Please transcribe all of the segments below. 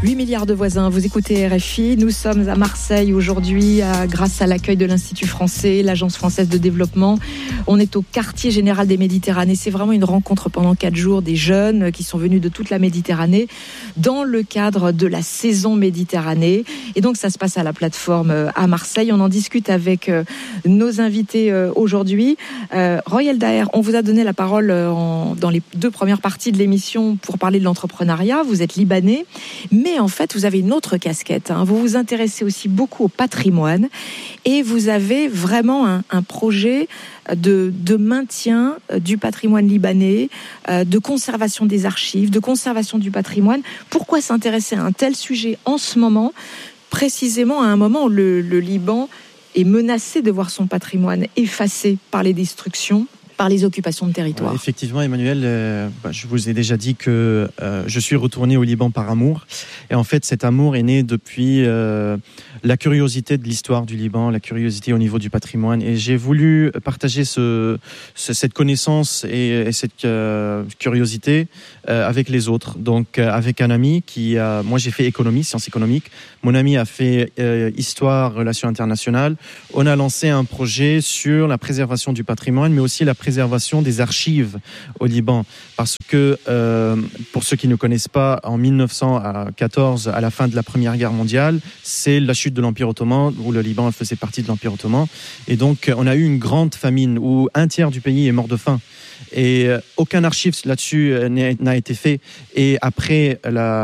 8 milliards de voisins, vous écoutez RFI. Nous sommes à Marseille aujourd'hui grâce à l'accueil de l'Institut français, l'Agence française de développement. On est au quartier général des Méditerranées. C'est vraiment une rencontre pendant 4 jours des jeunes qui sont venus de toute la Méditerranée dans le cadre de la saison Méditerranée. Et donc ça se passe à la plateforme à Marseille. On en discute avec nos invités aujourd'hui. Royal Daher, on vous a donné la parole dans les 2 premières parties de l'émission pour parler de l'entrepreneuriat. Vous êtes libanais, mais en fait, vous avez une autre casquette. Vous vous intéressez aussi beaucoup au patrimoine et vous avez vraiment un projet de maintien du patrimoine libanais, de conservation des archives, de conservation du patrimoine. Pourquoi s'intéresser à un tel sujet en ce moment, précisément à un moment où le Liban est menacé de voir son patrimoine effacé par les destructions, par les occupations de territoire? Effectivement, Emmanuel, je vous ai déjà dit que je suis retourné au Liban par amour. Et en fait, cet amour est né depuis la curiosité de l'histoire du Liban, la curiosité au niveau du patrimoine. Et j'ai voulu partager cette connaissance et cette curiosité avec les autres. Donc, avec un ami moi, j'ai fait économie, sciences économiques. Mon ami a fait histoire, relations internationales. On a lancé un projet sur la préservation du patrimoine, mais aussi la préservation des archives au Liban. Parce que, pour ceux qui ne connaissent pas, en 1914, à la fin de la Première Guerre mondiale, c'est la chute de l'Empire ottoman, où le Liban faisait partie de l'Empire ottoman. Et donc, on a eu une grande famine où un tiers du pays est mort de faim. Et aucun archive là-dessus n'a été fait. Et après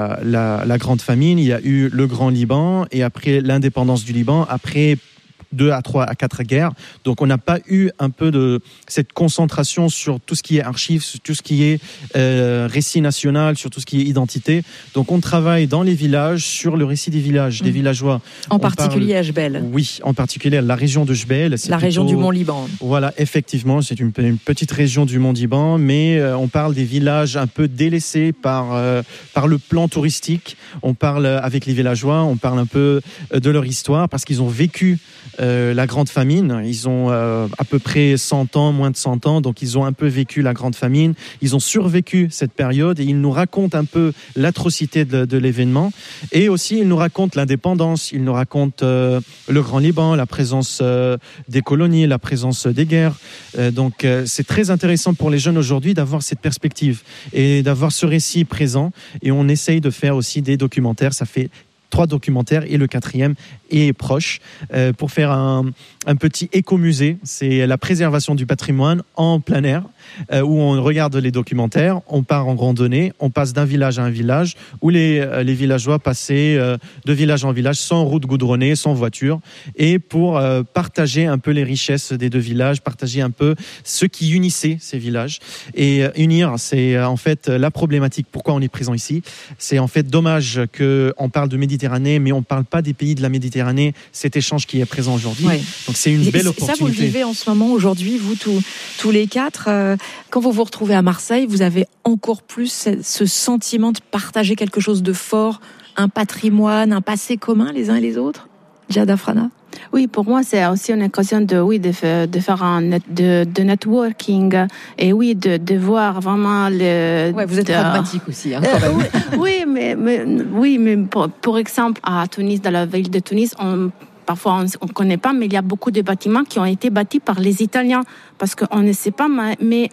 la grande famine, il y a eu le Grand Liban, et après l'indépendance du Liban, après 2 à 3 à 4 guerres. Donc on n'a pas eu un peu de cette concentration sur tout ce qui est archives, sur tout ce qui est récit national, sur tout ce qui est identité. Donc on travaille dans les villages sur le récit des villages, des villageois. En particulier à Jebel. Oui, en particulier la région de Jebel. Région du Mont Liban. Voilà, effectivement, c'est une petite région du Mont Liban, mais on parle des villages un peu délaissés par le plan touristique. On parle avec les villageois, on parle un peu de leur histoire parce qu'ils ont vécu la grande famine. Ils ont à peu près 100 ans, moins de 100 ans, donc ils ont un peu vécu la grande famine. Ils ont survécu cette période et ils nous racontent un peu l'atrocité de l'événement. Et aussi, ils nous racontent l'indépendance, ils nous racontent le Grand Liban, la présence des colonies, la présence des guerres. Donc c'est très intéressant pour les jeunes aujourd'hui d'avoir cette perspective et d'avoir ce récit présent. Et on essaye de faire aussi des documentaires. Ça fait 3 documentaires et le 4e est proche pour faire un petit écomusée. C'est la préservation du patrimoine en plein air où on regarde les documentaires, on part en randonnée, on passe d'un village à un village où les villageois passaient de village en village sans route goudronnée, sans voiture, et pour partager un peu les richesses des 2 villages, partager un peu ce qui unissait ces villages. Et unir, c'est en fait la problématique. Pourquoi on est présent ici? C'est en fait dommage qu'on parle de Méditerranée, mais on ne parle pas des pays de la Méditerranée, cet échange qui est présent aujourd'hui. Oui. Donc c'est une belle opportunité. Ça, vous le vivez en ce moment, aujourd'hui, vous tous les 4. Quand vous vous retrouvez à Marseille, vous avez encore plus ce sentiment de partager quelque chose de fort, un patrimoine, un passé commun les uns et les autres? Jada Frana? Oui, pour moi, c'est aussi une occasion de faire de networking et oui, de voir vraiment le. Ouais, vous êtes pragmatique aussi, hein, quand même. Oui, mais pour exemple, à Tunis, dans la ville de Tunis, parfois on ne connaît pas, mais il y a beaucoup de bâtiments qui ont été bâtis par les Italiens, parce qu'on ne sait pas, mais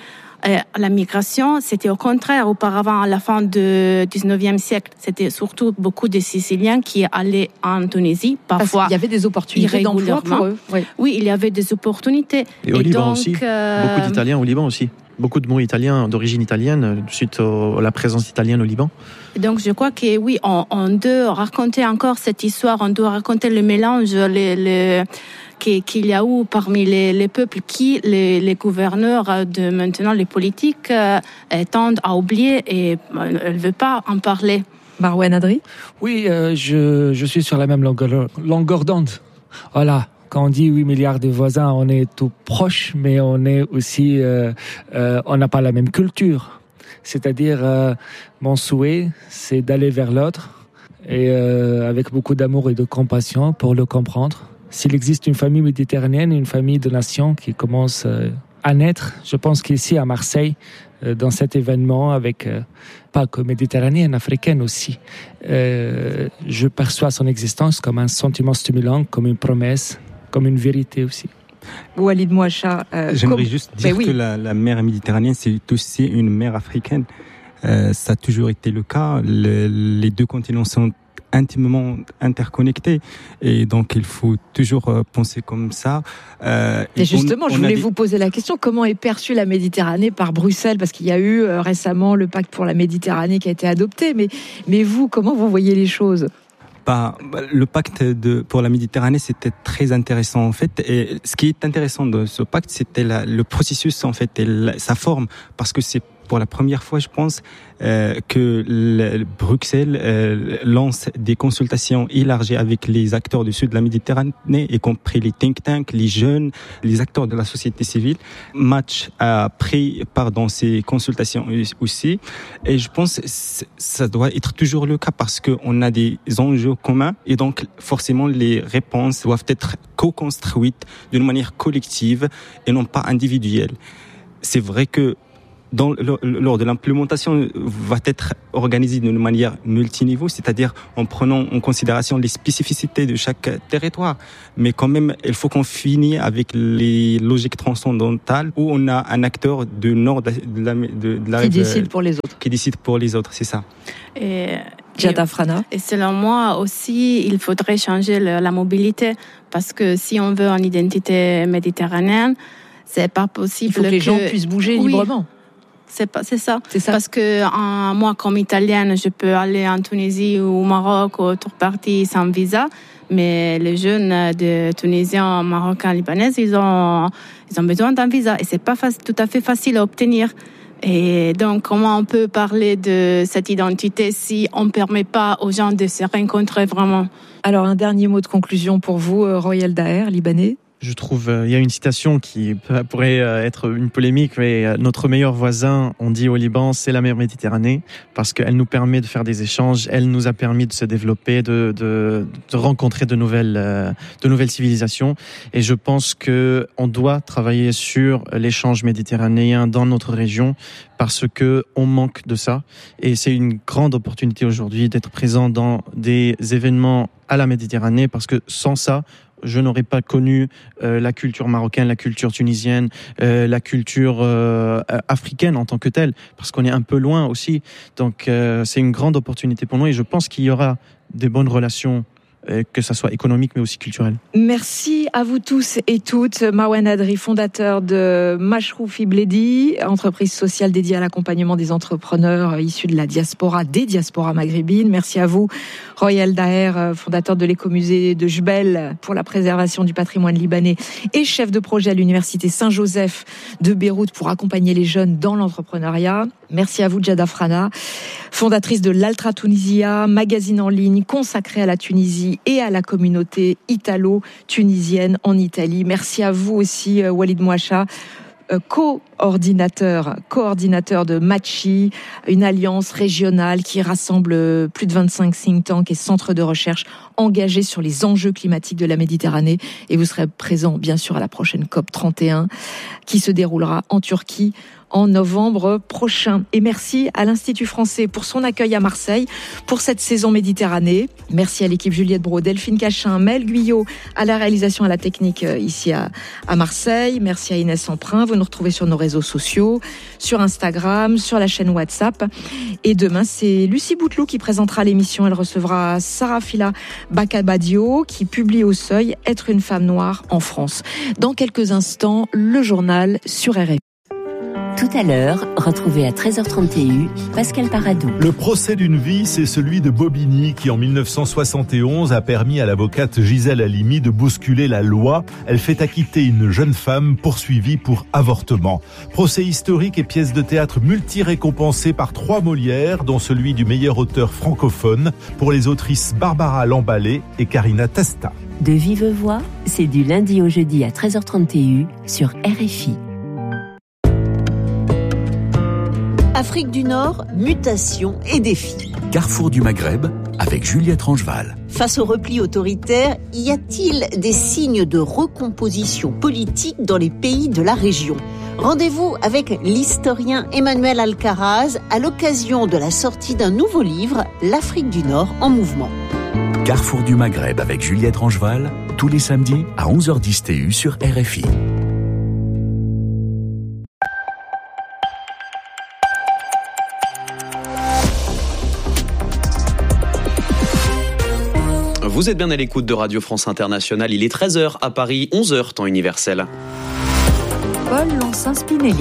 la migration, c'était au contraire. Auparavant, à la fin du 19e siècle, c'était surtout beaucoup de Siciliens qui allaient en Tunisie, parfois. Parce qu'il y avait des opportunités d'emploi pour eux. Oui, il y avait des opportunités. Et au Liban aussi. Beaucoup d'Italiens au Liban aussi. Beaucoup de mots italiens, d'origine italienne, suite à la présence italienne au Liban. Donc, je crois que oui, on doit raconter encore cette histoire, on doit raconter le mélange, qu'il y a eu parmi les peuples qui les gouverneurs de maintenant, les politiques, tendent à oublier et ne veulent pas en parler. Marouane Adri? Oui, je suis sur la même longueur d'onde. Voilà. Quand on dit 8 milliards de voisins, on est tout proche, mais on est aussi, on n'a pas la même culture. C'est-à-dire, mon souhait, c'est d'aller vers l'autre et avec beaucoup d'amour et de compassion pour le comprendre. S'il existe une famille méditerranéenne, une famille de nations qui commence à naître, je pense qu'ici à Marseille, dans cet événement avec pas que méditerranéenne, africaine aussi. Je perçois son existence comme un sentiment stimulant, comme une promesse, comme une vérité aussi. Walid Mouacha. J'aimerais juste dire que la mer méditerranéenne, c'est aussi une mer africaine. Ça a toujours été le cas. Les deux continents sont intimement interconnectés et donc il faut toujours penser comme ça. Et justement, je voulais vous poser la question, comment est perçue la Méditerranée par Bruxelles, parce qu'il y a eu récemment le pacte pour la Méditerranée qui a été adopté, mais vous, comment vous voyez les choses ? Le pacte pour la Méditerranée, c'était très intéressant en fait. Et ce qui est intéressant de ce pacte, c'était le processus en fait et sa forme, parce que c'est pour la première fois, je pense, que Bruxelles lance des consultations élargies avec les acteurs du sud de la Méditerranée, y compris les think tanks, les jeunes, les acteurs de la société civile. Match a pris part dans ces consultations aussi. Et je pense que ça doit être toujours le cas parce qu'on a des enjeux communs et donc forcément les réponses doivent être co-construites d'une manière collective et non pas individuelle. C'est vrai que lors de l'implémentation va être organisée d'une manière multiniveau, c'est-à-dire en prenant en considération les spécificités de chaque territoire. Mais quand même, il faut qu'on finisse avec les logiques transcendantales où on a un acteur du nord de la qui décide pour les autres. Qui décide pour les autres, c'est ça. Jada Frana. Et selon moi aussi, il faudrait changer la mobilité parce que si on veut une identité méditerranéenne, c'est pas possible. Il faut que les gens puissent bouger librement. C'est ça. Parce que moi, comme Italienne, je peux aller en Tunisie ou au Maroc ou autre partie sans visa. Mais les jeunes de Tunisiens, Marocains, Libanais, ils ont besoin d'un visa. Et c'est pas tout à fait facile à obtenir. Et donc, comment on peut parler de cette identité si on ne permet pas aux gens de se rencontrer vraiment? Alors, un dernier mot de conclusion pour vous, Royal Daher, Libanais. Je trouve, il y a une citation qui pourrait être une polémique, mais notre meilleur voisin, on dit au Liban, c'est la mer Méditerranée, parce qu'elle nous permet de faire des échanges, elle nous a permis de se développer, de rencontrer de nouvelles civilisations. Et je pense que on doit travailler sur l'échange méditerranéen dans notre région, parce que on manque de ça. Et c'est une grande opportunité aujourd'hui d'être présent dans des événements à la Méditerranée, parce que sans ça, je n'aurais pas connu la culture marocaine, la culture tunisienne, la culture africaine en tant que telle, parce qu'on est un peu loin aussi. Donc c'est une grande opportunité pour nous et je pense qu'il y aura des bonnes relations, que ça soit économique mais aussi culturel. Merci à vous tous et toutes. Marwan Adri, fondateur de Mashroufi Bledi, entreprise sociale dédiée à l'accompagnement des entrepreneurs issus de la diaspora, des diasporas maghrébines. Merci à vous, Royal Daher, fondateur de l'écomusée de Jbel pour la préservation du patrimoine libanais et chef de projet à l'université Saint-Joseph de Beyrouth pour accompagner les jeunes dans l'entrepreneuriat. Merci à vous, Jada Frana, fondatrice de l'Altra Tunisia, magazine en ligne consacré à la Tunisie et à la communauté italo-tunisienne en Italie. Merci à vous aussi, Walid Mouacha, coordinateur de Machi, une alliance régionale qui rassemble plus de 25 think tanks et centres de recherche engagés sur les enjeux climatiques de la Méditerranée. Et vous serez présent, bien sûr, à la prochaine COP 31 qui se déroulera en Turquie en novembre prochain. Et merci à l'Institut français pour son accueil à Marseille pour cette saison Méditerranée. Merci à l'équipe Juliette Brault, Delphine Cachin, Mel Guyot à la réalisation, à la technique ici à Marseille. Merci à Inès Emprunt. Vous nous retrouvez sur nos réseaux sociaux, sur Instagram, sur la chaîne WhatsApp. Et demain, c'est Lucie Bouteloup qui présentera l'émission. Elle recevra Sarah Fila Bakabadio qui publie au Seuil « Être une femme noire en France ». Dans quelques instants, le journal sur RFI. Tout à l'heure, retrouvez à 13h30 TU, Pascal Paradou. Le procès d'une vie, c'est celui de Bobigny qui, en 1971, a permis à l'avocate Gisèle Halimi de bousculer la loi. Elle fait acquitter une jeune femme poursuivie pour avortement. Procès historique et pièce de théâtre multi-récompensée par 3 Molières, dont celui du meilleur auteur francophone, pour les autrices Barbara Lamballet et Karina Testa. De vive voix, c'est du lundi au jeudi à 13h30 TU sur RFI. Afrique du Nord, mutation et défis. Carrefour du Maghreb, avec Juliette Rangeval. Face au repli autoritaire, y a-t-il des signes de recomposition politique dans les pays de la région ? Rendez-vous avec l'historien Emmanuel Alcaraz à l'occasion de la sortie d'un nouveau livre, L'Afrique du Nord en mouvement. Carrefour du Maghreb avec Juliette Rangeval, tous les samedis à 11h10 TU sur RFI. Vous êtes bien à l'écoute de Radio France Internationale. Il est 13h à Paris, 11h temps universel. Paul Lonsin-Spinelli.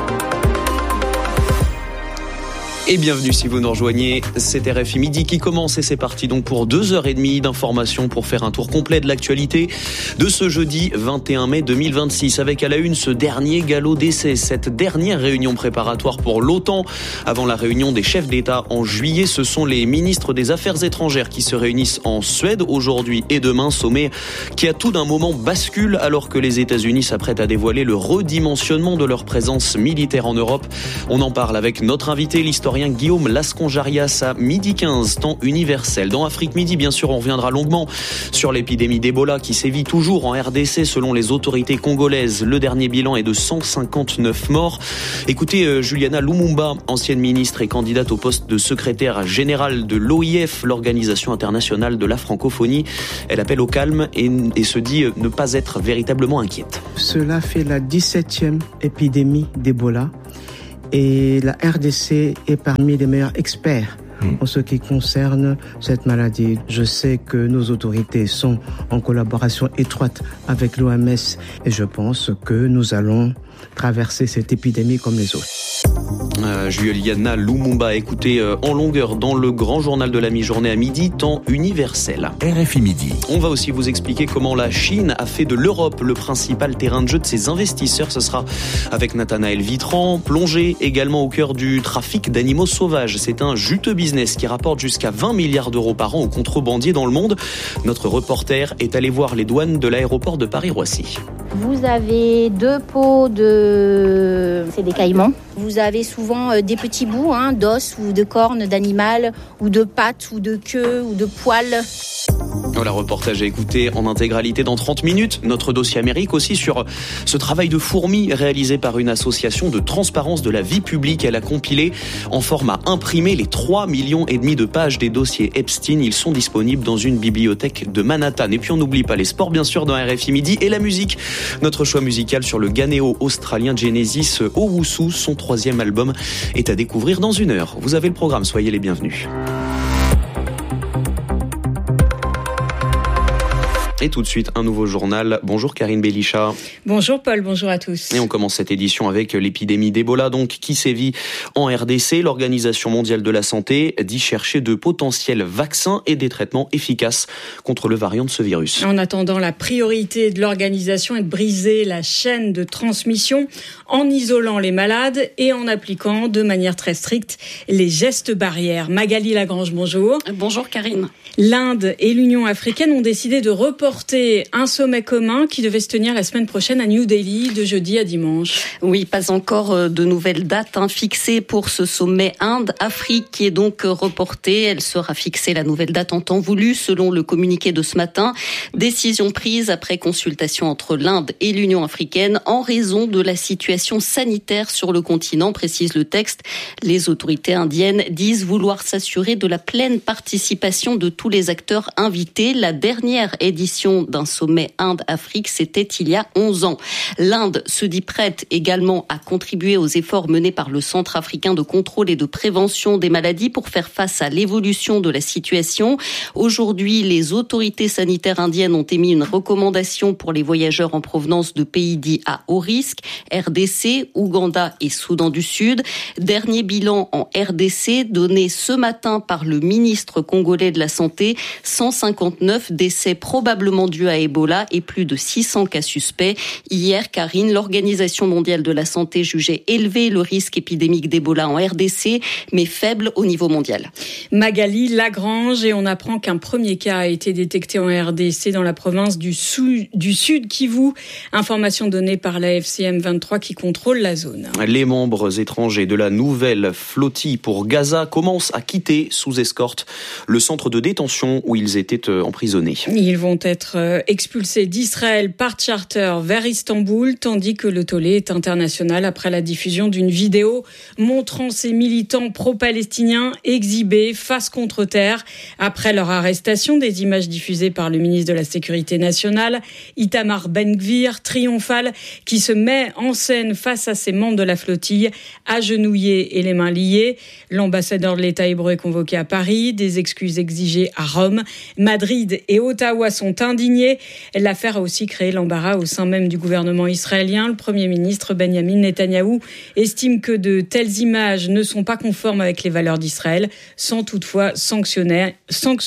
Et bienvenue si vous nous rejoignez, c'est RFI Midi qui commence et c'est parti donc pour 2h30 d'informations pour faire un tour complet de l'actualité de ce jeudi 21 mai 2026 avec à la une ce dernier galop d'essai, cette dernière réunion préparatoire pour l'OTAN avant la réunion des chefs d'État en juillet. Ce sont les ministres des Affaires étrangères qui se réunissent en Suède aujourd'hui et demain, sommet qui à tout d'un moment bascule alors que les États-Unis s'apprêtent à dévoiler le redimensionnement de leur présence militaire en Europe. On en parle avec notre invité, l'historien Guillaume Lasconjarias à midi 15, temps universel. Dans Afrique Midi, bien sûr, on reviendra longuement sur l'épidémie d'Ebola qui sévit toujours en RDC selon les autorités congolaises. Le dernier bilan est de 159 morts. Écoutez, Juliana Lumumba, ancienne ministre et candidate au poste de secrétaire générale de l'OIF, l'Organisation internationale de la francophonie. Elle appelle au calme et se dit ne pas être véritablement inquiète. Cela fait la 17e épidémie d'Ebola. Et la RDC est parmi les meilleurs experts en ce qui concerne cette maladie. Je sais que nos autorités sont en collaboration étroite avec l'OMS et je pense que nous allons traverser cette épidémie comme les autres. Juliana Lumumba, écoutez en longueur dans le grand journal de la mi-journée à midi, temps universel. RFI Midi. On va aussi vous expliquer comment la Chine a fait de l'Europe le principal terrain de jeu de ses investisseurs. Ce sera avec Nathanaël Vitran, plongé également au cœur du trafic d'animaux sauvages. C'est un juteux business qui rapporte jusqu'à 20 milliards d'euros par an aux contrebandiers dans le monde. Notre reporter est allé voir les douanes de l'aéroport de Paris-Roissy. Vous avez 2 pots c'est des caïmans. Vous avez souvent des petits bouts d'os ou de cornes d'animal ou de pattes ou de queue ou de poils. Voilà, reportage à écouter en intégralité dans 30 minutes. Notre dossier Amérique aussi sur ce travail de fourmi réalisé par une association de transparence de la vie publique. Elle a compilé en format imprimé les 3,5 millions de pages des dossiers Epstein. Ils sont disponibles dans une bibliothèque de Manhattan. Et puis on n'oublie pas les sports bien sûr dans RFI Midi et la musique. Notre choix musical sur le Ghanéo australien Genesis Owusu. Son 3e album est à découvrir dans 1 heure. Vous avez le programme, soyez les bienvenus. Et tout de suite, un nouveau journal. Bonjour Karine Bélicha. Bonjour Paul, bonjour à tous. Et on commence cette édition avec l'épidémie d'Ebola, donc qui sévit en RDC. L'Organisation mondiale de la santé dit chercher de potentiels vaccins et des traitements efficaces contre le variant de ce virus. En attendant, la priorité de l'organisation est de briser la chaîne de transmission en isolant les malades et en appliquant de manière très stricte les gestes barrières. Magali Lagrange, bonjour. Bonjour Karine. L'Inde et l'Union africaine ont décidé de reporter un sommet commun qui devait se tenir la semaine prochaine à New Delhi, de jeudi à dimanche. Oui, pas encore de nouvelles dates fixées pour ce sommet Inde-Afrique qui est donc reporté. Elle sera fixée, la nouvelle date en temps voulu, selon le communiqué de ce matin. Décision prise après consultation entre l'Inde et l'Union africaine en raison de la situation sanitaire sur le continent, précise le texte. Les autorités indiennes disent vouloir s'assurer de la pleine participation de tous les acteurs invités. La dernière édition d'un sommet Inde-Afrique, c'était il y a 11 ans. L'Inde se dit prête également à contribuer aux efforts menés par le Centre africain de contrôle et de prévention des maladies pour faire face à l'évolution de la situation. Aujourd'hui, les autorités sanitaires indiennes ont émis une recommandation pour les voyageurs en provenance de pays dits à haut risque, RDC, Ouganda et Soudan du Sud. Dernier bilan en RDC donné ce matin par le ministre congolais de la Santé, 159 décès probables probablement due à Ebola et plus de 600 cas suspects. Hier, Karine, l'Organisation mondiale de la santé jugeait élevé le risque épidémique d'Ebola en RDC, mais faible au niveau mondial. Magali Lagrange, et on apprend qu'un premier cas a été détecté en RDC dans la province du Sud Kivu. Information donnée par la FCM 23 qui contrôle la zone. Les membres étrangers de la nouvelle flottille pour Gaza commencent à quitter sous escorte le centre de détention où ils étaient emprisonnés. Ils vont être expulsés d'Israël par charter vers Istanbul, tandis que le tollé est international après la diffusion d'une vidéo montrant ces militants pro-palestiniens exhibés face contre terre. Après leur arrestation, des images diffusées par le ministre de la Sécurité nationale, Itamar Ben-Gvir, triomphal, qui se met en scène face à ses membres de la flottille, agenouillés et les mains liées. L'ambassadeur de l'État hébreu est convoqué à Paris, des excuses exigées à Rome. Madrid et Ottawa sont indignés. L'affaire a aussi créé l'embarras au sein même du gouvernement israélien. Le Premier ministre Benjamin Netanyahou estime que de telles images ne sont pas conformes avec les valeurs d'Israël, sans toutefois sanctionner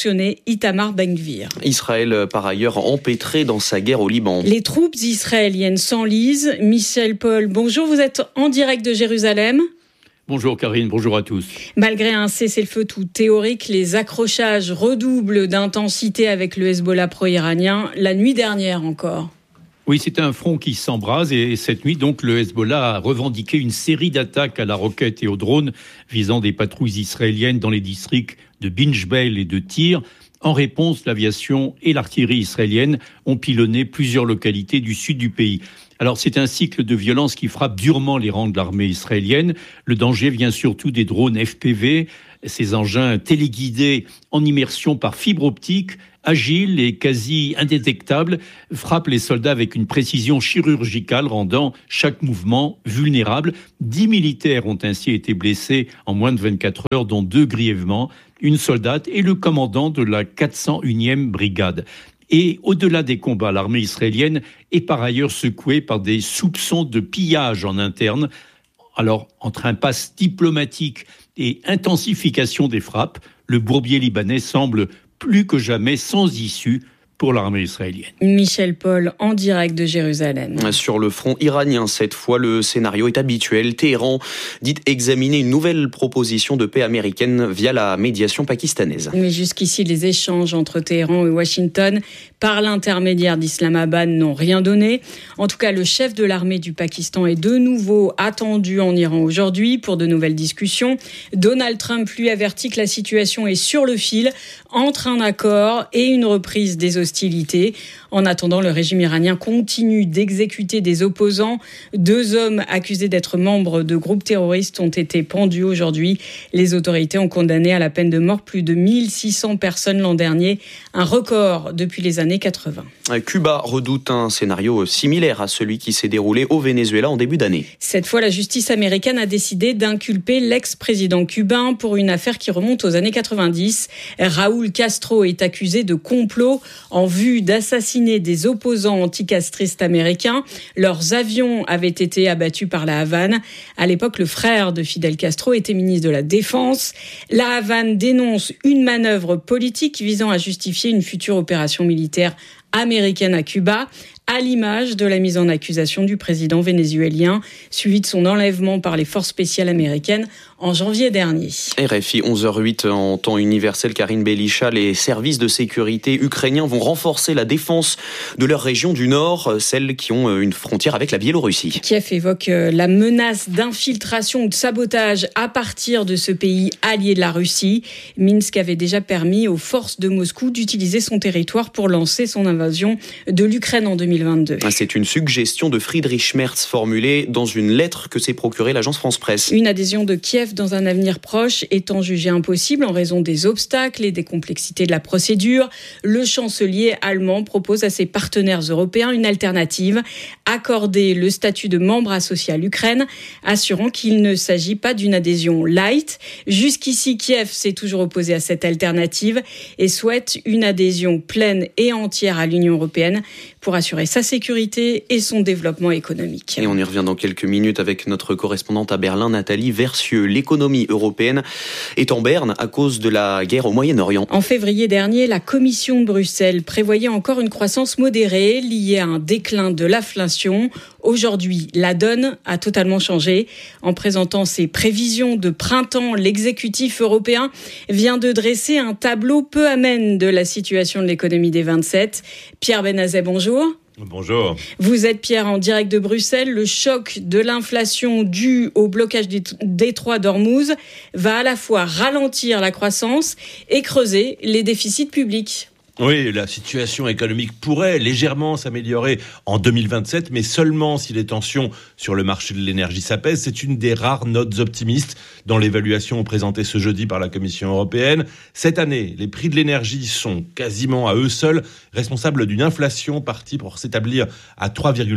Itamar Ben-Gvir. Israël, par ailleurs, empêtré dans sa guerre au Liban. Les troupes israéliennes s'enlisent. Michel Paul, bonjour, vous êtes en direct de Jérusalem. Bonjour Karine, bonjour à tous. Malgré un cessez-le-feu tout théorique, les accrochages redoublent d'intensité avec le Hezbollah pro-iranien, la nuit dernière encore. Oui, c'est un front qui s'embrase et cette nuit, donc, le Hezbollah a revendiqué une série d'attaques à la roquette et aux drones visant des patrouilles israéliennes dans les districts de Binjbel et de Tyr. En réponse, l'aviation et l'artillerie israélienne ont pilonné plusieurs localités du sud du pays. Alors, c'est un cycle de violence qui frappe durement les rangs de l'armée israélienne. Le danger vient surtout des drones FPV, ces engins téléguidés en immersion par fibre optique, agiles et quasi indétectables, frappent les soldats avec une précision chirurgicale, rendant chaque mouvement vulnérable. 10 militaires ont ainsi été blessés en moins de 24 heures, dont 2 grièvement, une soldate et le commandant de la 401e brigade. Et au-delà des combats, l'armée israélienne est par ailleurs secouée par des soupçons de pillage en interne. Alors, entre impasse diplomatique et intensification des frappes, le bourbier libanais semble plus que jamais sans issue pour l'armée israélienne. Michel Paul, en direct de Jérusalem. Sur le front iranien, cette fois, le scénario est habituel. Téhéran dit examiner une nouvelle proposition de paix américaine via la médiation pakistanaise. Mais jusqu'ici, les échanges entre Téhéran et Washington, par l'intermédiaire d'Islamabad, n'ont rien donné. En tout cas, le chef de l'armée du Pakistan est de nouveau attendu en Iran aujourd'hui pour de nouvelles discussions. Donald Trump lui avertit que la situation est sur le fil entre un accord et une reprise des hostilités. En attendant, le régime iranien continue d'exécuter des opposants. 2 hommes accusés d'être membres de groupes terroristes ont été pendus aujourd'hui. Les autorités ont condamné à la peine de mort plus de 1600 personnes l'an dernier, un record depuis les années 80. Cuba redoute un scénario similaire à celui qui s'est déroulé au Venezuela en début d'année. Cette fois, la justice américaine a décidé d'inculper l'ex-président cubain pour une affaire qui remonte aux années 90. Raúl Castro est accusé de complot en vue d'assassiner des opposants anticastristes américains. Leurs avions avaient été abattus par la Havane. À l'époque, le frère de Fidel Castro était ministre de la Défense. La Havane dénonce une manœuvre politique visant à justifier une future opération militaire américaine à Cuba, à l'image de la mise en accusation du président vénézuélien, suivi de son enlèvement par les forces spéciales américaines en janvier dernier. RFI 11h08 en temps universel, Karine Belisha, les services de sécurité ukrainiens vont renforcer la défense de leur région du Nord, celles qui ont une frontière avec la Biélorussie. Kiev évoque la menace d'infiltration ou de sabotage à partir de ce pays allié de la Russie. Minsk avait déjà permis aux forces de Moscou d'utiliser son territoire pour lancer son invasion de l'Ukraine en 2022. C'est une suggestion de Friedrich Merz formulée dans une lettre que s'est procurée l'agence France-Presse. Une adhésion de Kiev dans un avenir proche étant jugée impossible en raison des obstacles et des complexités de la procédure, le chancelier allemand propose à ses partenaires européens une alternative, accorder le statut de membre associé à l'Ukraine, assurant qu'il ne s'agit pas d'une adhésion light. Jusqu'ici, Kiev s'est toujours opposé à cette alternative et souhaite une adhésion pleine et entière à l'Union européenne pour assurer sa sécurité et son développement économique. Et on y revient dans quelques minutes avec notre correspondante à Berlin, Nathalie Versieux. L'économie européenne est en berne à cause de la guerre au Moyen-Orient. En février dernier, la Commission de Bruxelles prévoyait encore une croissance modérée liée à un déclin de l'inflation. Aujourd'hui, la donne a totalement changé. En présentant ses prévisions de printemps, l'exécutif européen vient de dresser un tableau peu amène de la situation de l'économie des 27. Pierre Benazet, bonjour. Bonjour. Vous êtes Pierre en direct de Bruxelles. Le choc de l'inflation dû au blocage du détroit d'Ormuz va à la fois ralentir la croissance et creuser les déficits publics. Oui, la situation économique pourrait légèrement s'améliorer en 2027, mais seulement si les tensions sur le marché de l'énergie s'apaisent. C'est une des rares notes optimistes dans l'évaluation présentée ce jeudi par la Commission européenne. Cette année, les prix de l'énergie sont quasiment à eux seuls responsables d'une inflation partie pour s'établir à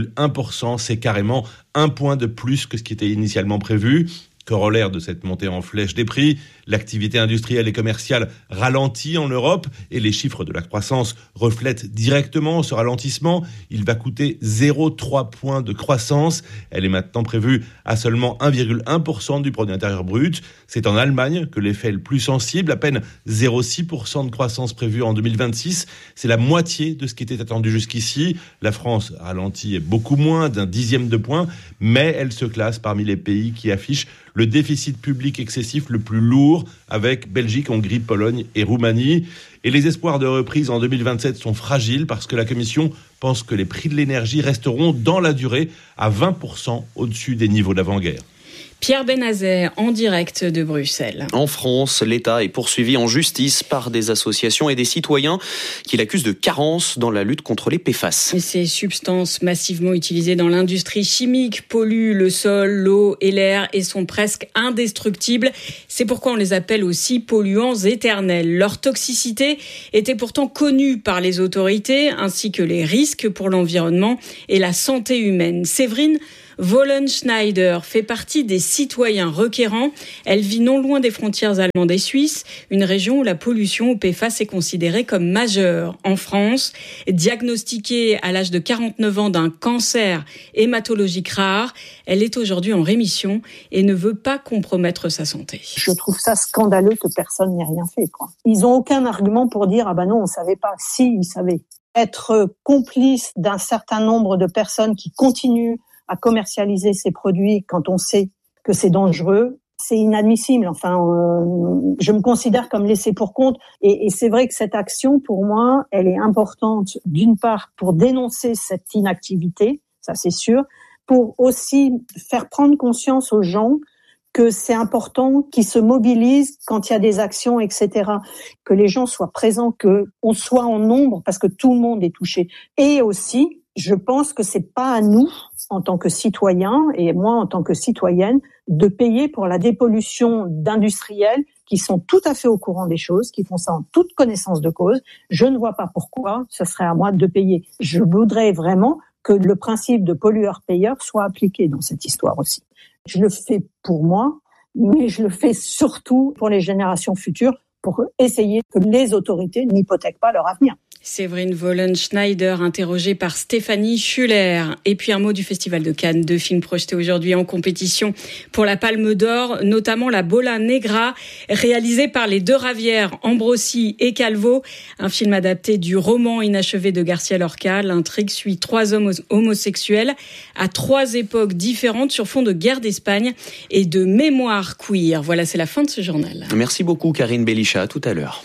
3,1%. C'est carrément 1 point de plus que ce qui était initialement prévu. Corollaire de cette montée en flèche des prix, l'activité industrielle et commerciale ralentit en Europe et les chiffres de la croissance reflètent directement ce ralentissement. Il va coûter 0,3 points de croissance. Elle est maintenant prévue à seulement 1,1% du produit intérieur brut. C'est en Allemagne que l'effet est le plus sensible, à peine 0,6% de croissance prévue en 2026. C'est la moitié de ce qui était attendu jusqu'ici. La France ralentit beaucoup moins d'0,1 de point, mais elle se classe parmi les pays qui affichent le déficit public excessif le plus lourd, avec Belgique, Hongrie, Pologne et Roumanie. Et les espoirs de reprise en 2027 sont fragiles parce que la Commission pense que les prix de l'énergie resteront dans la durée à 20% au-dessus des niveaux d'avant-guerre. Pierre Benazet, en direct de Bruxelles. En France, l'État est poursuivi en justice par des associations et des citoyens qui l'accusent de carence dans la lutte contre les PFAS. Ces substances massivement utilisées dans l'industrie chimique polluent le sol, l'eau et l'air et sont presque indestructibles. C'est pourquoi on les appelle aussi polluants éternels. Leur toxicité était pourtant connue par les autorités, ainsi que les risques pour l'environnement et la santé humaine. Séverine Wollenschneider fait partie des citoyens requérants. Elle vit non loin des frontières allemandes et suisses, une région où la pollution au PFAS est considérée comme majeure. En France, diagnostiquée à l'âge de 49 ans d'un cancer hématologique rare, elle est aujourd'hui en rémission et ne veut pas compromettre sa santé. Je trouve ça scandaleux que personne n'ait rien fait, quoi. Ils n'ont aucun argument pour dire « Ah ben non, on ne savait pas ». Si, ils savaient. Être complice d'un certain nombre de personnes qui continuent à commercialiser ces produits quand on sait que c'est dangereux, c'est inadmissible. Enfin, je me considère comme laissée pour compte. Et c'est vrai que cette action, pour moi, elle est importante, d'une part, pour dénoncer cette inactivité, ça c'est sûr, pour aussi faire prendre conscience aux gens que c'est important qu'ils se mobilisent quand il y a des actions, etc. Que les gens soient présents, qu'on soit en nombre, parce que tout le monde est touché. Et aussi, je pense que c'est pas à nous, en tant que citoyens, et moi en tant que citoyenne, de payer pour la dépollution d'industriels qui sont tout à fait au courant des choses, qui font ça en toute connaissance de cause. Je ne vois pas pourquoi ce serait à moi de payer. Je voudrais vraiment que le principe de pollueur-payeur soit appliqué dans cette histoire aussi. Je le fais pour moi, mais je le fais surtout pour les générations futures, pour essayer que les autorités n'hypothèquent pas leur avenir. Séverine Wollenschneider, interrogée par Stéphanie Schuller. Et puis un mot du Festival de Cannes, 2 films projetés aujourd'hui en compétition pour la Palme d'Or, notamment La Bola Negra, réalisé par les deux Ravières, Ambrosi et Calvo, un film adapté du roman inachevé de Garcia Lorca. L'intrigue suit 3 hommes homosexuels à 3 époques différentes sur fond de guerre d'Espagne et de mémoire queer. Voilà, c'est la fin de ce journal. Merci beaucoup Karine Belichat, à tout à l'heure.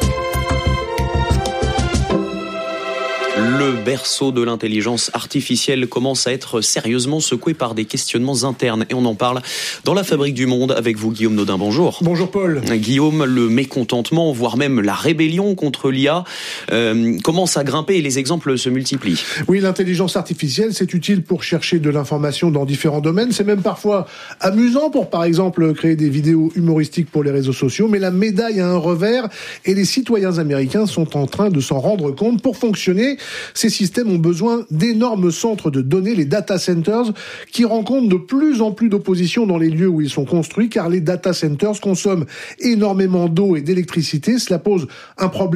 Le berceau de l'intelligence artificielle commence à être sérieusement secoué par des questionnements internes. Et on en parle dans la Fabrique du Monde avec vous, Guillaume Nodin. Bonjour. Bonjour Paul. Guillaume, le mécontentement, voire même la rébellion contre l'IA commence à grimper et les exemples se multiplient. Oui, l'intelligence artificielle, c'est utile pour chercher de l'information dans différents domaines. C'est même parfois amusant pour, par exemple, créer des vidéos humoristiques pour les réseaux sociaux. Mais la médaille a un revers et les citoyens américains sont en train de s'en rendre compte. Pour fonctionner, ces systèmes ont besoin d'énormes centres de données, les data centers, qui rencontrent de plus en plus d'opposition dans les lieux où ils sont construits, car les data centers consomment énormément d'eau et d'électricité. Cela pose un problème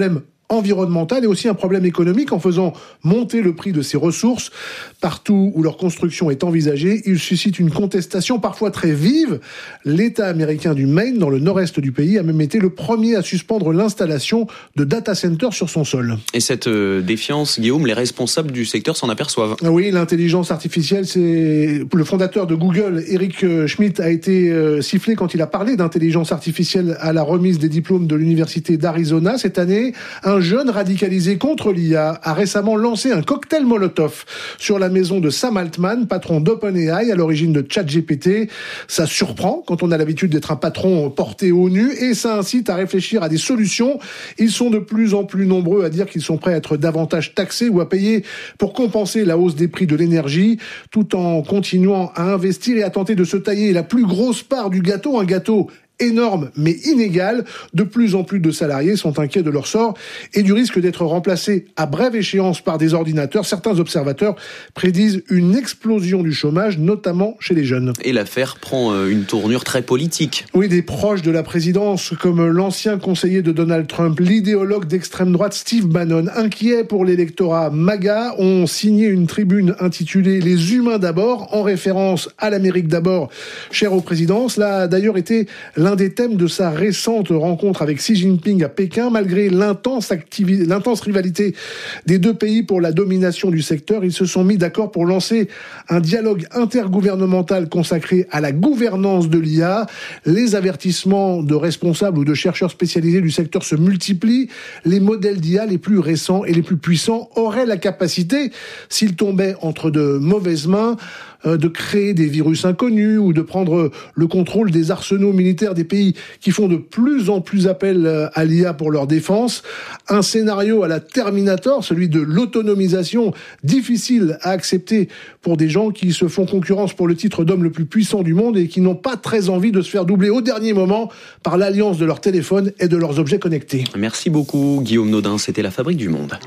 environnemental et aussi un problème économique en faisant monter le prix de ces ressources. Partout où leur construction est envisagée, ils suscitent une contestation parfois très vive. L'État américain du Maine, dans le nord-est du pays, a même été le premier à suspendre l'installation de data centers sur son sol. Et cette défiance, Guillaume, les responsables du secteur s'en aperçoivent. Oui, l'intelligence artificielle, c'est le fondateur de Google, Eric Schmidt, a été sifflé quand il a parlé d'intelligence artificielle à la remise des diplômes de l'université d'Arizona cette année. Un jeune radicalisé contre l'IA a récemment lancé un cocktail Molotov sur la maison de Sam Altman, patron d'OpenAI à l'origine de ChatGPT. Ça surprend quand on a l'habitude d'être un patron porté au nu et ça incite à réfléchir à des solutions. Ils sont de plus en plus nombreux à dire qu'ils sont prêts à être davantage taxés ou à payer pour compenser la hausse des prix de l'énergie, tout en continuant à investir et à tenter de se tailler la plus grosse part du gâteau, un gâteau énorme mais inégal. De plus en plus de salariés sont inquiets de leur sort et du risque d'être remplacés à brève échéance par des ordinateurs. Certains observateurs prédisent une explosion du chômage, notamment chez les jeunes. Et l'affaire prend une tournure très politique. Oui, des proches de la présidence, comme l'ancien conseiller de Donald Trump, l'idéologue d'extrême droite Steve Bannon, inquiet pour l'électorat MAGA, ont signé une tribune intitulée « Les humains d'abord », en référence à l'Amérique d'abord, chère aux présidences. Là a d'ailleurs été l'un des thèmes de sa récente rencontre avec Xi Jinping à Pékin. Malgré l'intense rivalité des deux pays pour la domination du secteur, ils se sont mis d'accord pour lancer un dialogue intergouvernemental consacré à la gouvernance de l'IA. Les avertissements de responsables ou de chercheurs spécialisés du secteur se multiplient. Les modèles d'IA les plus récents et les plus puissants auraient la capacité, s'ils tombaient entre de mauvaises mains, de créer des virus inconnus ou de prendre le contrôle des arsenaux militaires des pays qui font de plus en plus appel à l'IA pour leur défense. Un scénario à la Terminator, celui de l'autonomisation, difficile à accepter pour des gens qui se font concurrence pour le titre d'homme le plus puissant du monde et qui n'ont pas très envie de se faire doubler au dernier moment par l'alliance de leur téléphone et de leurs objets connectés. Merci beaucoup Guillaume Nodin, c'était la Fabrique du Monde.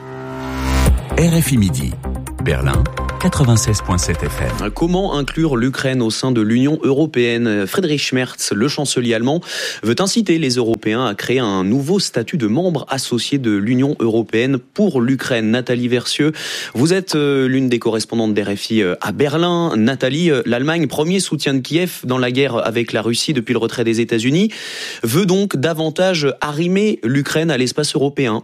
RFI Midi, Berlin, 96.7 FM. Comment inclure l'Ukraine au sein de l'Union européenne ? Friedrich Merz, le chancelier allemand, veut inciter les Européens à créer un nouveau statut de membre associé de l'Union européenne pour l'Ukraine. Nathalie Versieux, vous êtes l'une des correspondantes d'RFI à Berlin. Nathalie, l'Allemagne, premier soutien de Kiev dans la guerre avec la Russie depuis le retrait des États-Unis, veut donc davantage arrimer l'Ukraine à l'espace européen.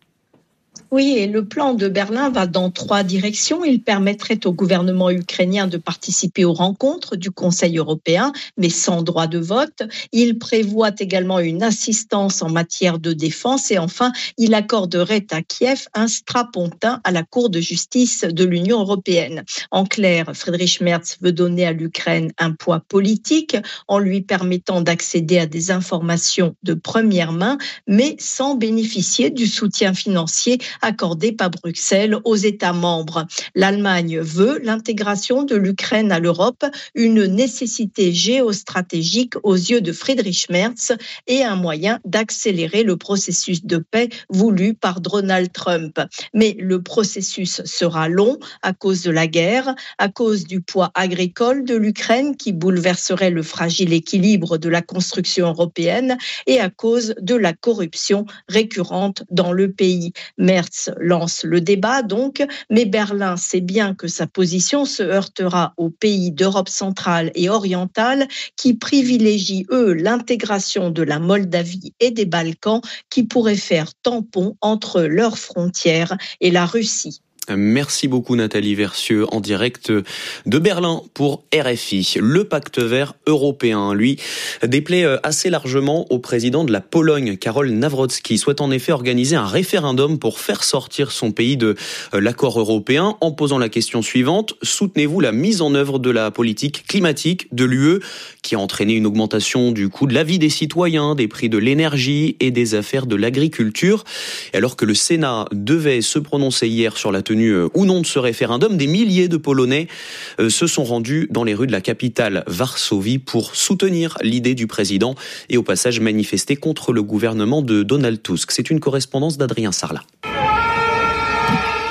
Oui, et le plan de Berlin va dans 3 directions. Il permettrait au gouvernement ukrainien de participer aux rencontres du Conseil européen, mais sans droit de vote. Il prévoit également une assistance en matière de défense et enfin, il accorderait à Kiev un strapontin à la Cour de justice de l'Union européenne. En clair, Friedrich Merz veut donner à l'Ukraine un poids politique en lui permettant d'accéder à des informations de première main, mais sans bénéficier du soutien financier accordé par Bruxelles aux États membres. L'Allemagne veut l'intégration de l'Ukraine à l'Europe, une nécessité géostratégique aux yeux de Friedrich Merz et un moyen d'accélérer le processus de paix voulu par Donald Trump. Mais le processus sera long à cause de la guerre, à cause du poids agricole de l'Ukraine qui bouleverserait le fragile équilibre de la construction européenne et à cause de la corruption récurrente dans le pays. Merz lance le débat donc, mais Berlin sait bien que sa position se heurtera aux pays d'Europe centrale et orientale qui privilégient, eux, l'intégration de la Moldavie et des Balkans qui pourraient faire tampon entre leurs frontières et la Russie. Merci beaucoup Nathalie Versieux en direct de Berlin pour RFI. Le pacte vert européen, lui, déplaît assez largement au président de la Pologne, Karol Nawrocki, souhaite en effet organiser un référendum pour faire sortir son pays de l'accord européen en posant la question suivante: soutenez-vous la mise en œuvre de la politique climatique de l'UE qui a entraîné une augmentation du coût de la vie des citoyens, des prix de l'énergie et des affaires de l'agriculture? Et alors que le Sénat devait se prononcer hier sur la tenue ou non de ce référendum, des milliers de Polonais se sont rendus dans les rues de la capitale Varsovie pour soutenir l'idée du président et au passage manifester contre le gouvernement de Donald Tusk. C'est une correspondance d'Adrien Sarlat.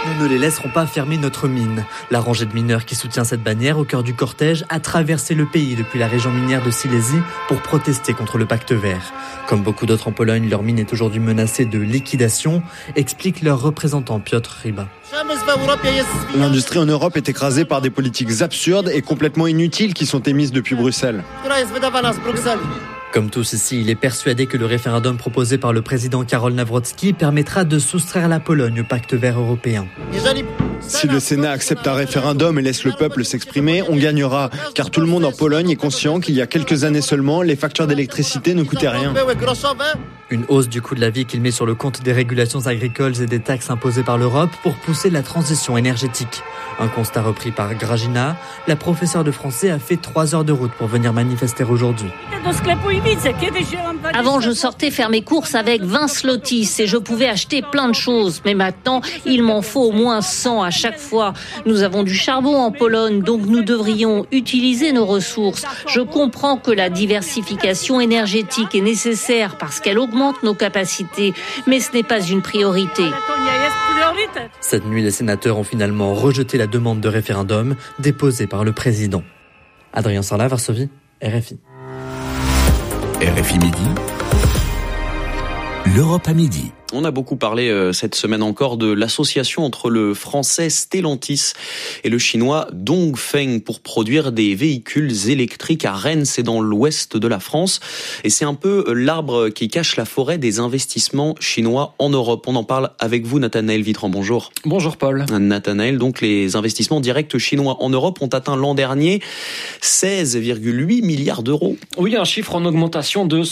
Nous ne les laisserons pas fermer notre mine. La rangée de mineurs qui soutient cette bannière au cœur du cortège a traversé le pays depuis la région minière de Silésie pour protester contre le pacte vert. Comme beaucoup d'autres en Pologne, leur mine est aujourd'hui menacée de liquidation, explique leur représentant Piotr Ryba. L'industrie en Europe est écrasée par des politiques absurdes et complètement inutiles qui sont émises depuis Bruxelles. Comme tous ici, il est persuadé que le référendum proposé par le président Karol Nawrocki permettra de soustraire la Pologne au pacte vert européen. Si le Sénat accepte un référendum et laisse le peuple s'exprimer, on gagnera, car tout le monde en Pologne est conscient qu'il y a quelques années seulement, les factures d'électricité ne coûtaient rien. Une hausse du coût de la vie qu'il met sur le compte des régulations agricoles et des taxes imposées par l'Europe pour pousser la transition énergétique. Un constat repris par Grażyna, la professeure de français a fait 3 heures de route pour venir manifester aujourd'hui. Avant, je sortais faire mes courses avec 20 zlotys et je pouvais acheter plein de choses. Mais maintenant, il m'en faut au moins 100 à chaque fois. Nous avons du charbon en Pologne, donc nous devrions utiliser nos ressources. Je comprends que la diversification énergétique est nécessaire parce qu'elle augmente nos capacités, mais ce n'est pas une priorité. Cette nuit, les sénateurs ont finalement rejeté la demande de référendum déposée par le président. Adrien Sarlat, Varsovie, RFI. RFI Midi, l'Europe à midi. On a beaucoup parlé cette semaine encore de l'association entre le français Stellantis et le chinois Dongfeng pour produire des véhicules électriques à Rennes, c'est dans l'ouest de la France. Et c'est un peu l'arbre qui cache la forêt des investissements chinois en Europe. On en parle avec vous, Nathanaël Vitran. Bonjour. Bonjour Paul. Nathanaël, donc les investissements directs chinois en Europe ont atteint l'an dernier 16,8 milliards d'euros. Oui, un chiffre en augmentation de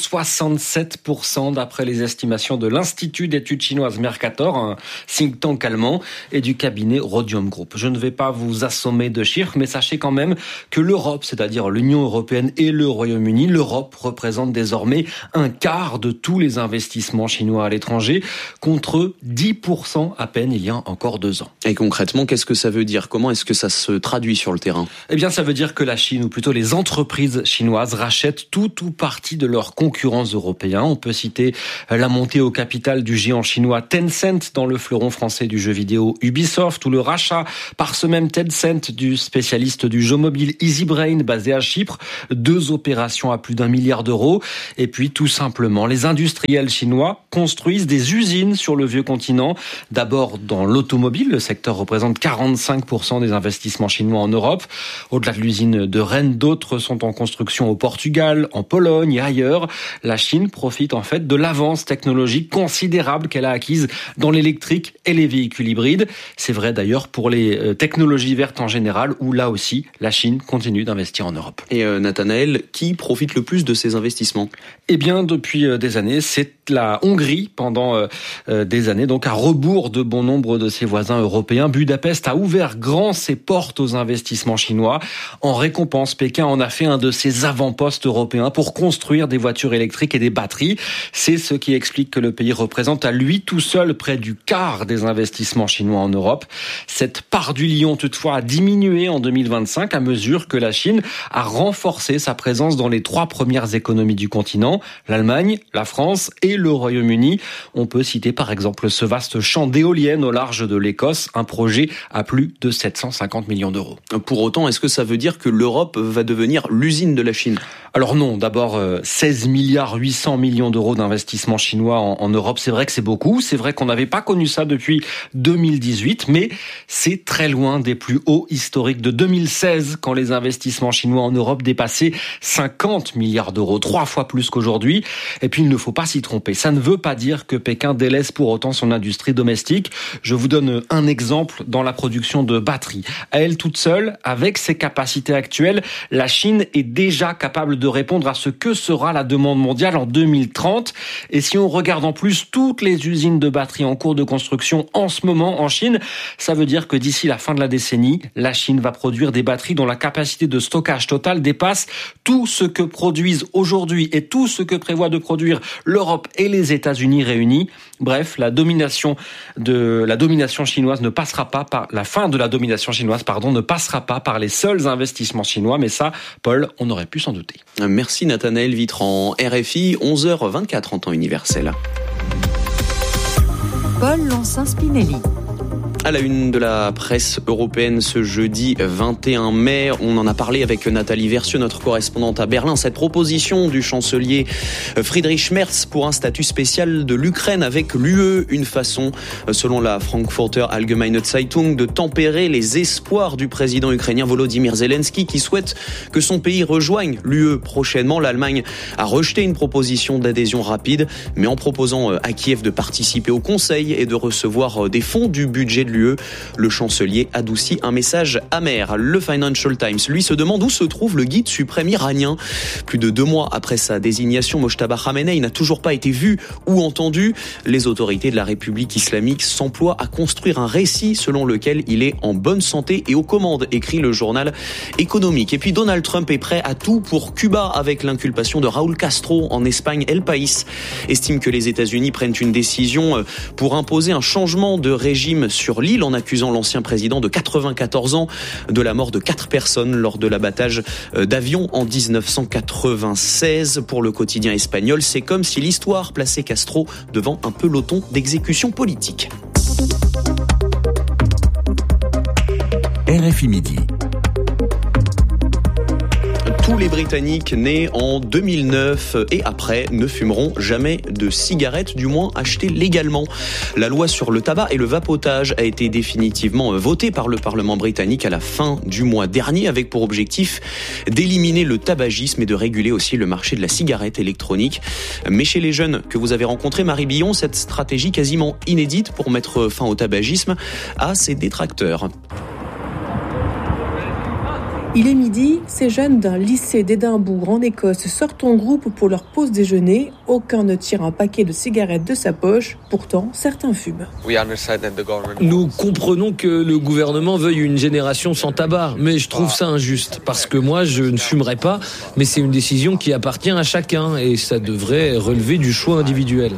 67% d'après les estimations de l'Institut d'études chinoises Mercator, un think tank allemand, et du cabinet Rhodium Group. Je ne vais pas vous assommer de chiffres, mais sachez quand même que l'Europe, c'est-à-dire l'Union européenne et le Royaume-Uni, l'Europe représente désormais un quart de tous les investissements chinois à l'étranger, contre 10% à peine il y a encore 2 ans. Et concrètement, qu'est-ce que ça veut dire ? Comment est-ce que ça se traduit sur le terrain ? Eh bien, ça veut dire que la Chine, ou plutôt les entreprises chinoises, rachètent tout ou partie de leurs concurrents européens. On peut citer la montée au capital du géant chinois Tencent dans le fleuron français du jeu vidéo Ubisoft, ou le rachat par ce même Tencent du spécialiste du jeu mobile EasyBrain basé à Chypre, 2 opérations à plus d'1 milliard d'euros. Et puis tout simplement, les industriels chinois construisent des usines sur le vieux continent. D'abord dans l'automobile, le secteur représente 45% des investissements chinois en Europe. Au-delà de l'usine de Rennes, d'autres sont en construction au Portugal, en Pologne et ailleurs. La Chine profite en fait de l'avance technologique considérable qu'elle a acquise dans l'électrique et les véhicules hybrides. C'est vrai d'ailleurs pour les technologies vertes en général, où là aussi la Chine continue d'investir en Europe. Et Nathanaël, qui profite le plus de ces investissements ? Eh bien, depuis des années, c'est la Hongrie pendant des années, donc à rebours de bon nombre de ses voisins européens. Budapest a ouvert grand ses portes aux investissements chinois. En récompense, Pékin en a fait un de ses avant-postes européens pour construire des voitures électriques et des batteries. C'est ce qui explique que le pays représente à lui tout seul près du quart des investissements chinois en Europe. Cette part du lion, toutefois, a diminué en 2025 à mesure que la Chine a renforcé sa présence dans les 3 premières économies du continent, l'Allemagne, la France et le Royaume-Uni. On peut citer par exemple ce vaste champ d'éoliennes au large de l'Écosse, un projet à plus de 750 millions d'euros. Pour autant, est-ce que ça veut dire que l'Europe va devenir l'usine de la Chine ? Alors non, d'abord 16 milliards 800 millions d'euros d'investissements chinois en Europe, c'est vrai que c'est beaucoup, c'est vrai qu'on n'avait pas connu ça depuis 2018, mais c'est très loin des plus hauts historiques de 2016, quand les investissements chinois en Europe dépassaient 50 milliards d'euros, 3 fois plus qu'aujourd'hui. Et puis il ne faut pas s'y tromper, ça ne veut pas dire que Pékin délaisse pour autant son industrie domestique. Je vous donne un exemple dans la production de batteries. À elle toute seule, avec ses capacités actuelles, la Chine est déjà capable de répondre à ce que sera la demande mondiale en 2030. Et si on regarde en plus toutes les usines de batteries en cours de construction en ce moment en Chine, ça veut dire que d'ici la fin de la décennie, la Chine va produire des batteries dont la capacité de stockage totale dépasse tout ce que produisent aujourd'hui et tout ce que prévoit de produire l'Europe et les États-Unis réunis. Bref, la fin de la domination chinoise ne passera pas par les seuls investissements chinois, mais ça, Paul, on aurait pu s'en douter. Merci Nathanaël Vitran. RFI, 11h24 en temps universel. Paul Lancin-Spinelli. À la une de la presse européenne ce jeudi 21 mai, on en a parlé avec Nathalie Versieux, notre correspondante à Berlin. Cette proposition du chancelier Friedrich Merz pour un statut spécial de l'Ukraine avec l'UE, une façon, selon la Frankfurter Allgemeine Zeitung, de tempérer les espoirs du président ukrainien Volodymyr Zelensky qui souhaite que son pays rejoigne l'UE prochainement. L'Allemagne a rejeté une proposition d'adhésion rapide, mais en proposant à Kiev de participer au Conseil et de recevoir des fonds du budget de l'UE, le chancelier adoucit un message amer. Le Financial Times, lui, se demande où se trouve le guide suprême iranien. Plus de 2 mois après sa désignation, Mojtaba Khamenei n'a toujours pas été vu ou entendu. Les autorités de la République islamique s'emploient à construire un récit selon lequel il est en bonne santé et aux commandes, écrit le journal économique. Et puis Donald Trump est prêt à tout pour Cuba avec l'inculpation de Raúl Castro en Espagne. El País estime que les États-Unis prennent une décision pour imposer un changement de régime sur l'île en accusant l'ancien président de 94 ans de la mort de 4 personnes lors de l'abattage d'avions en 1996. Pour le quotidien espagnol, c'est comme si l'histoire plaçait Castro devant un peloton d'exécution politique. RFI Midi. Tous les Britanniques nés en 2009 et après ne fumeront jamais de cigarettes, du moins achetées légalement. La loi sur le tabac et le vapotage a été définitivement votée par le Parlement britannique à la fin du mois dernier avec pour objectif d'éliminer le tabagisme et de réguler aussi le marché de la cigarette électronique. Mais chez les jeunes que vous avez rencontrés, Marie Billon, cette stratégie quasiment inédite pour mettre fin au tabagisme a ses détracteurs. Il est midi, ces jeunes d'un lycée d'Édimbourg en Écosse sortent en groupe pour leur pause déjeuner. Aucun ne tire un paquet de cigarettes de sa poche, pourtant certains fument. Nous comprenons que le gouvernement veuille une génération sans tabac, mais je trouve ça injuste, parce que moi je ne fumerai pas, mais c'est une décision qui appartient à chacun et ça devrait relever du choix individuel.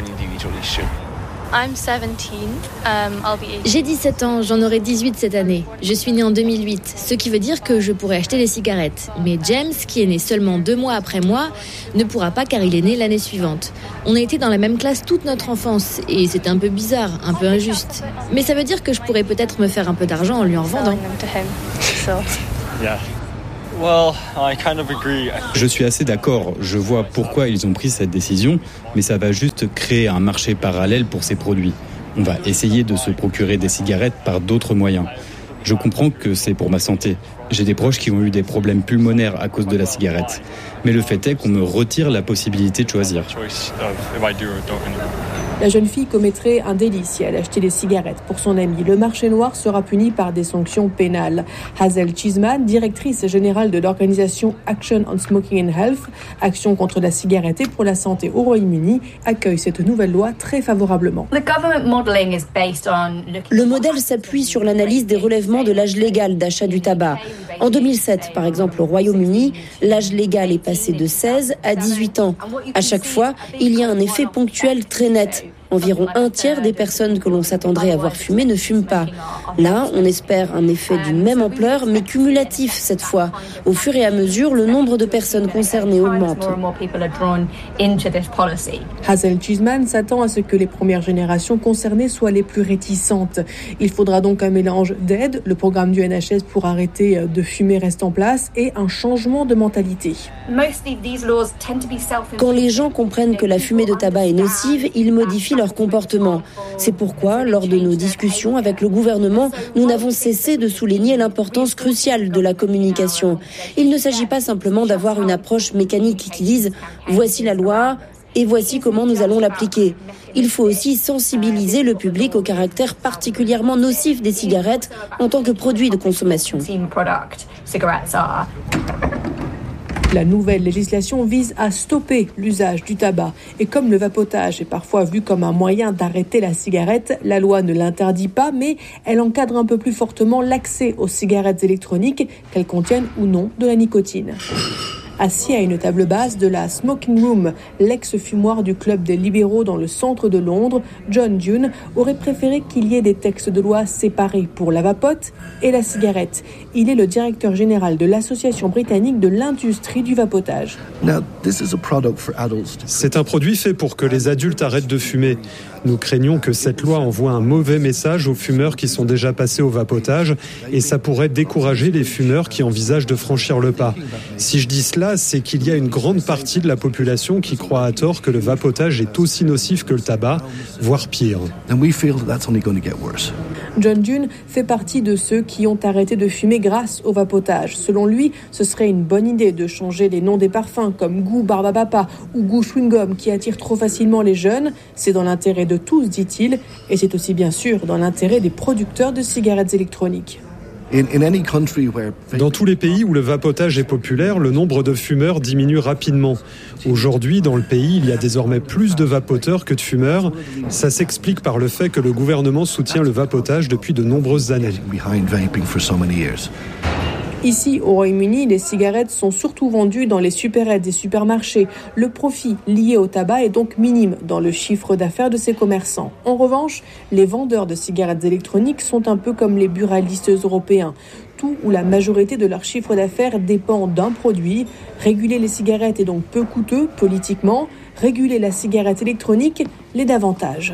J'ai 17 ans, j'en aurai 18 cette année. Je suis née en 2008, ce qui veut dire que je pourrais acheter des cigarettes. Mais James, qui est né seulement 2 mois après moi, ne pourra pas car il est né l'année suivante. On a été dans la même classe toute notre enfance et c'était un peu bizarre, un peu injuste. Mais ça veut dire que je pourrais peut-être me faire un peu d'argent en lui en vendant. Je suis assez d'accord, je vois pourquoi ils ont pris cette décision, mais ça va juste créer un marché parallèle pour ces produits. On va essayer de se procurer des cigarettes par d'autres moyens. Je comprends que c'est pour ma santé. J'ai des proches qui ont eu des problèmes pulmonaires à cause de la cigarette. Mais le fait est qu'on me retire la possibilité de choisir. La jeune fille commettrait un délit si elle achetait des cigarettes pour son amie. Le marché noir sera puni par des sanctions pénales. Hazel Cheeseman, directrice générale de l'organisation Action on Smoking and Health, Action contre la cigarette et pour la santé au Royaume-Uni, accueille cette nouvelle loi très favorablement. Le modèle s'appuie sur l'analyse des relèvements de l'âge légal d'achat du tabac. En 2007, par exemple, au Royaume-Uni, l'âge légal est passé de 16 à 18 ans. À chaque fois, il y a un effet ponctuel très net. Environ un tiers des personnes que l'on s'attendrait à voir fumer ne fument pas. Là, on espère un effet d'une même ampleur, mais cumulatif cette fois. Au fur et à mesure, le nombre de personnes concernées augmente. Hazel Cheeseman s'attend à ce que les premières générations concernées soient les plus réticentes. Il faudra donc un mélange d'aide, le programme du NHS pour arrêter de fumer reste en place, et un changement de mentalité. Quand les gens comprennent que la fumée de tabac est nocive, ils modifient leur comportement. C'est pourquoi, lors de nos discussions avec le gouvernement, nous n'avons cessé de souligner l'importance cruciale de la communication. Il ne s'agit pas simplement d'avoir une approche mécanique qui dise « voici la loi » et voici comment nous allons l'appliquer. Il faut aussi sensibiliser le public au caractère particulièrement nocif des cigarettes en tant que produit de consommation. La nouvelle législation vise à stopper l'usage du tabac. Et comme le vapotage est parfois vu comme un moyen d'arrêter la cigarette, la loi ne l'interdit pas, mais elle encadre un peu plus fortement l'accès aux cigarettes électroniques, qu'elles contiennent ou non de la nicotine. Assis à une table basse de la Smoking Room, l'ex-fumoir du club des libéraux dans le centre de Londres, John Dune aurait préféré qu'il y ait des textes de loi séparés pour la vapote et la cigarette. Il est le directeur général de l'Association britannique de l'industrie du vapotage. C'est un produit fait pour que les adultes arrêtent de fumer. Nous craignons que cette loi envoie un mauvais message aux fumeurs qui sont déjà passés au vapotage et ça pourrait décourager les fumeurs qui envisagent de franchir le pas. Si je dis cela, c'est qu'il y a une grande partie de la population qui croit à tort que le vapotage est aussi nocif que le tabac, voire pire. John Dune fait partie de ceux qui ont arrêté de fumer grâce au vapotage. Selon lui, ce serait une bonne idée de changer les noms des parfums comme Goût Barbapapa ou Goût Chewing Gum qui attirent trop facilement les jeunes. C'est dans l'intérêt de tous, dit-il, et c'est aussi bien sûr dans l'intérêt des producteurs de cigarettes électroniques. Dans tous les pays où le vapotage est populaire, le nombre de fumeurs diminue rapidement. Aujourd'hui, dans le pays, il y a désormais plus de vapoteurs que de fumeurs. Ça s'explique par le fait que le gouvernement soutient le vapotage depuis de nombreuses années. Ici, au Royaume-Uni, les cigarettes sont surtout vendues dans les supérettes des supermarchés. Le profit lié au tabac est donc minime dans le chiffre d'affaires de ces commerçants. En revanche, les vendeurs de cigarettes électroniques sont un peu comme les buralistes européens. Tout ou la majorité de leur chiffre d'affaires dépend d'un produit. Réguler les cigarettes est donc peu coûteux politiquement. Réguler la cigarette électronique l'est davantage.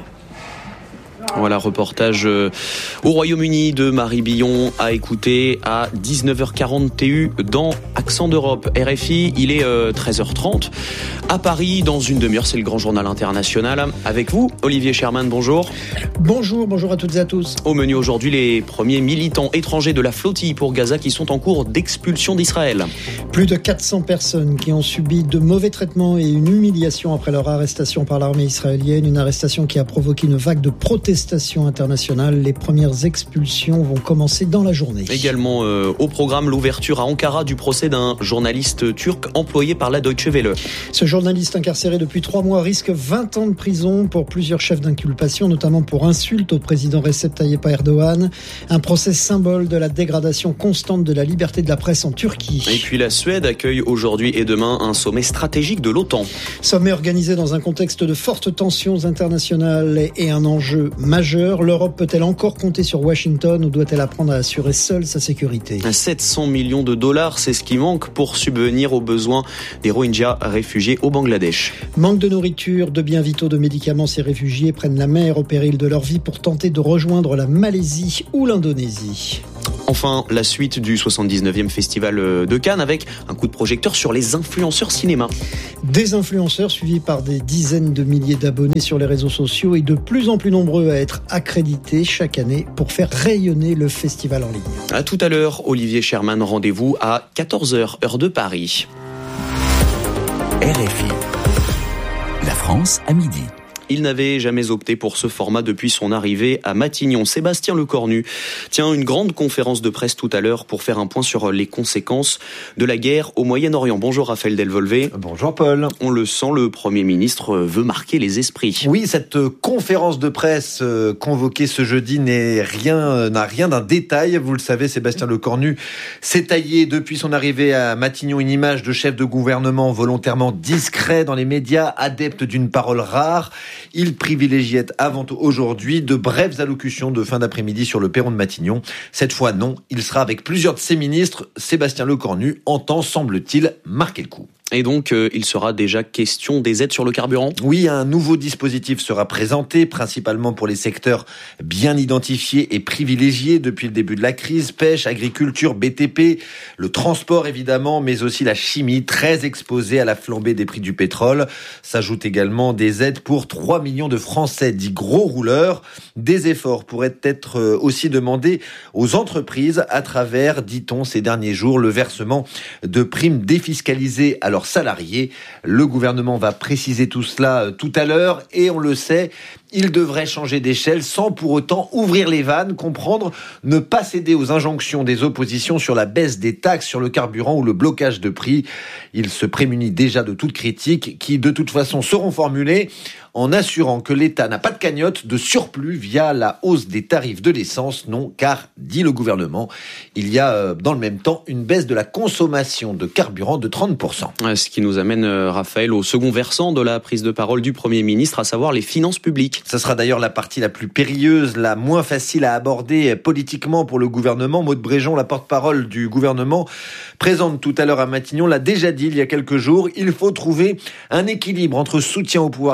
Voilà, reportage au Royaume-Uni de Marie Billon à écouter à 19h40 TU dans Accent d'Europe. RFI, il est 13h30. À Paris, dans une demi-heure, c'est le grand journal international. Avec vous, Olivier Sherman, bonjour. Bonjour à toutes et à tous. Au menu aujourd'hui, les premiers militants étrangers de la flottille pour Gaza qui sont en cours d'expulsion d'Israël. Plus de 400 personnes qui ont subi de mauvais traitements et une humiliation après leur arrestation par l'armée israélienne. Une arrestation qui a provoqué une vague de protestations internationales. Les premières expulsions vont commencer dans la journée. Également au programme, l'ouverture à Ankara du procès d'un journaliste turc employé par la Deutsche Welle. Ce journaliste incarcéré depuis 3 mois risque 20 ans de prison pour plusieurs chefs d'inculpation, notamment pour insulte au président Recep Tayyip Erdogan. Un procès symbole de la dégradation constante de la liberté de la presse en Turquie. Et puis la Suède accueille aujourd'hui et demain un sommet stratégique de l'OTAN. Sommet organisé dans un contexte de fortes tensions internationales et un enjeu majeur. L'Europe peut-elle encore compter sur Washington ou doit-elle apprendre à assurer seule sa sécurité ? 700 millions de dollars, c'est ce qui manque pour subvenir aux besoins des Rohingyas réfugiés au Bangladesh. Manque de nourriture, de biens vitaux, de médicaments, ces réfugiés prennent la mer au péril de leur vie pour tenter de rejoindre la Malaisie ou l'Indonésie. Enfin, la suite du 79e Festival de Cannes avec un coup de projecteur sur les influenceurs cinéma. Des influenceurs suivis par des dizaines de milliers d'abonnés sur les réseaux sociaux et de plus en plus nombreux à être accrédités chaque année pour faire rayonner le festival en ligne. À tout à l'heure, Olivier Sherman, rendez-vous à 14h, heure de Paris. RFI. La France à midi. Il n'avait jamais opté pour ce format depuis son arrivée à Matignon. Sébastien Lecornu tient une grande conférence de presse tout à l'heure pour faire un point sur les conséquences de la guerre au Moyen-Orient. Bonjour Raphaël Delvolvé. Bonjour Paul. On le sent, le Premier ministre veut marquer les esprits. Oui, cette conférence de presse convoquée ce jeudi n'a rien d'un détail. Vous le savez, Sébastien Lecornu s'est taillé depuis son arrivée à Matignon une image de chef de gouvernement volontairement discret dans les médias, adepte d'une parole rare. Il privilégiait avant tout aujourd'hui de brèves allocutions de fin d'après-midi sur le perron de Matignon. Cette fois, non, il sera avec plusieurs de ses ministres. Sébastien Lecornu entend, semble-t-il, marquer le coup. Et donc, il sera déjà question des aides sur le carburant ? Oui, un nouveau dispositif sera présenté, principalement pour les secteurs bien identifiés et privilégiés depuis le début de la crise. Pêche, agriculture, BTP, le transport évidemment, mais aussi la chimie, très exposée à la flambée des prix du pétrole. S'ajoutent également des aides pour 3 millions de Français, dits gros rouleurs. Des efforts pourraient être aussi demandés aux entreprises à travers, dit-on ces derniers jours, le versement de primes défiscalisées à leurs salariés. Le gouvernement va préciser tout cela tout à l'heure et on le sait, il devrait changer d'échelle sans pour autant ouvrir les vannes, comprendre, ne pas céder aux injonctions des oppositions sur la baisse des taxes sur le carburant ou le blocage de prix. Il se prémunit déjà de toute critique qui de toute façon seront formulées en assurant que l'État n'a pas de cagnotte de surplus via la hausse des tarifs de l'essence. Non, car, dit le gouvernement, il y a dans le même temps une baisse de la consommation de carburant de 30%. Ce qui nous amène, Raphaël, au second versant de la prise de parole du Premier ministre, à savoir les finances publiques. Ça sera d'ailleurs la partie la plus périlleuse, la moins facile à aborder politiquement pour le gouvernement. Maude Bréjon, la porte-parole du gouvernement, présente tout à l'heure à Matignon, l'a déjà dit il y a quelques jours. Il faut trouver un équilibre entre soutien au pouvoir d'achat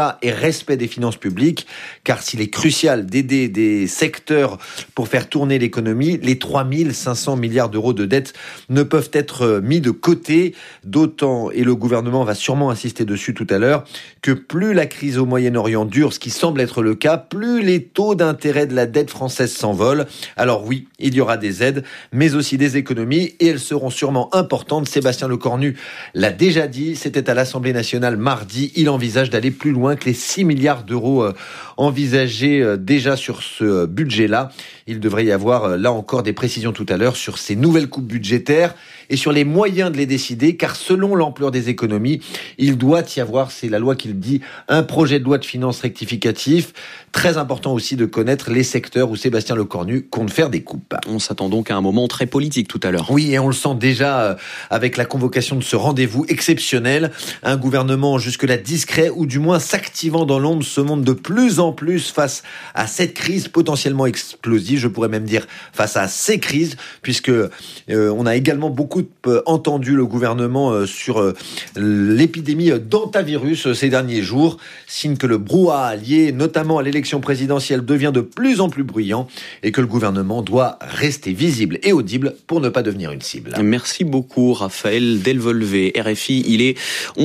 climat et respect des finances publiques, car s'il est crucial d'aider des secteurs pour faire tourner l'économie, les 3500 milliards d'euros de dettes ne peuvent être mis de côté, d'autant, et le gouvernement va sûrement insister dessus tout à l'heure, que plus la crise au Moyen-Orient dure, ce qui semble être le cas, plus les taux d'intérêt de la dette française s'envolent. Alors oui, il y aura des aides, mais aussi des économies, et elles seront sûrement importantes. Sébastien Lecornu l'a déjà dit, c'était à l'Assemblée nationale mardi, il envisage d'aller plus loin que les 6 milliards d'euros envisagés déjà sur ce budget-là. Il devrait y avoir là encore des précisions tout à l'heure sur ces nouvelles coupes budgétaires et sur les moyens de les décider, car selon l'ampleur des économies, il doit y avoir, c'est la loi qui le dit, un projet de loi de finances rectificatif. Très important aussi de connaître les secteurs où Sébastien Lecornu compte faire des coupes. On s'attend donc à un moment très politique tout à l'heure. Oui, et on le sent déjà avec la convocation de ce rendez-vous exceptionnel. Un gouvernement jusque-là discret, ou du moins s'activant dans l'ombre, se montre de plus en plus face à cette crise potentiellement explosive. Je pourrais même dire face à ces crises, puisque on a également beaucoup entendu le gouvernement sur l'épidémie d'hantavirus ces derniers jours, signe que le brouhaha lié notamment à l'élection présidentielle devient de plus en plus bruyant et que le gouvernement doit rester visible et audible pour ne pas devenir une cible. Merci beaucoup Raphaël Delvolvé, RFI. Il est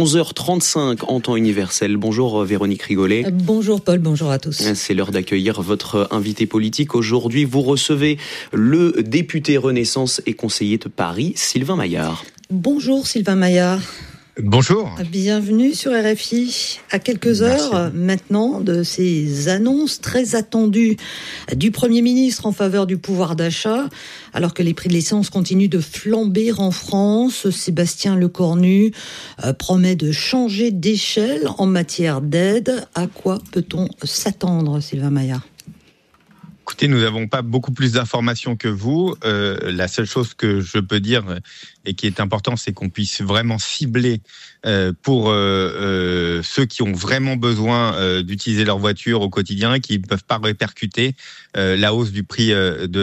11h35 en temps universel. Bonjour Véronique Rigolet. Bonjour Paul, bonjour à tous. C'est l'heure d'accueillir votre invité politique. Aujourd'hui, vous recevez le député Renaissance et conseiller de Paris, Sylvain Maillard. Bonjour Sylvain Maillard. Bonjour. Bienvenue sur RFI. À quelques heures maintenant de ces annonces très attendues du Premier ministre en faveur du pouvoir d'achat, alors que les prix de l'essence continuent de flamber en France, Sébastien Lecornu promet de changer d'échelle en matière d'aide. À quoi peut-on s'attendre, Sylvain Maillard ? Écoutez, nous n'avons pas beaucoup plus d'informations que vous. La seule chose que je peux dire et qui est important, c'est qu'on puisse vraiment cibler pour ceux qui ont vraiment besoin d'utiliser leur voiture au quotidien et qui ne peuvent pas répercuter la hausse du prix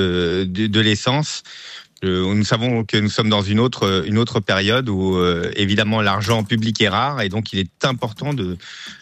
de l'essence. Nous savons que nous sommes dans une autre période où évidemment l'argent public est rare et donc il est important de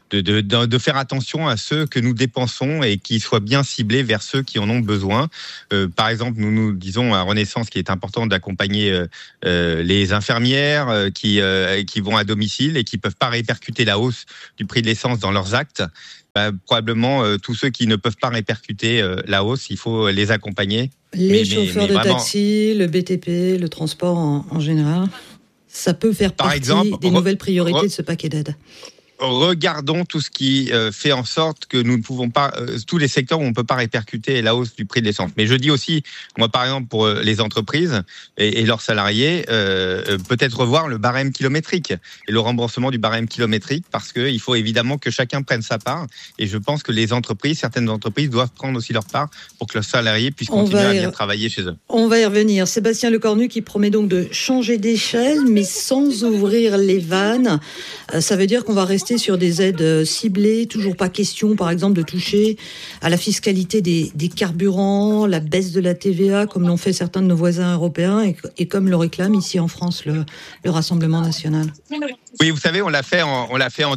faire attention à ceux que nous dépensons et qui soient bien ciblés vers ceux qui en ont besoin. Par exemple, nous disons à Renaissance qu'il est important d'accompagner les infirmières qui vont à domicile et qui peuvent pas répercuter la hausse du prix de l'essence dans leurs actes. Probablement tous ceux qui ne peuvent pas répercuter la hausse, il faut les accompagner. Les chauffeurs de taxi, le BTP, le transport en général, ça peut faire partie des nouvelles priorités de ce paquet d'aide. Regardons tout ce qui fait en sorte que nous ne pouvons pas, tous les secteurs où on ne peut pas répercuter la hausse du prix de l'essence. Mais je dis aussi, moi par exemple pour les entreprises et leurs salariés, peut-être revoir le barème kilométrique et le remboursement du barème kilométrique, parce qu'il faut évidemment que chacun prenne sa part. Et je pense que certaines entreprises doivent prendre aussi leur part pour que leurs salariés puissent continuer à bien travailler chez eux. On va y revenir. Sébastien Lecornu qui promet donc de changer d'échelle, mais sans ouvrir les vannes. Ça veut dire qu'on va rester sur des aides ciblées, toujours pas question par exemple de toucher à la fiscalité des carburants, la baisse de la TVA comme l'ont fait certains de nos voisins européens et comme le réclame ici en France le Rassemblement national. Oui, vous savez, on l'a fait en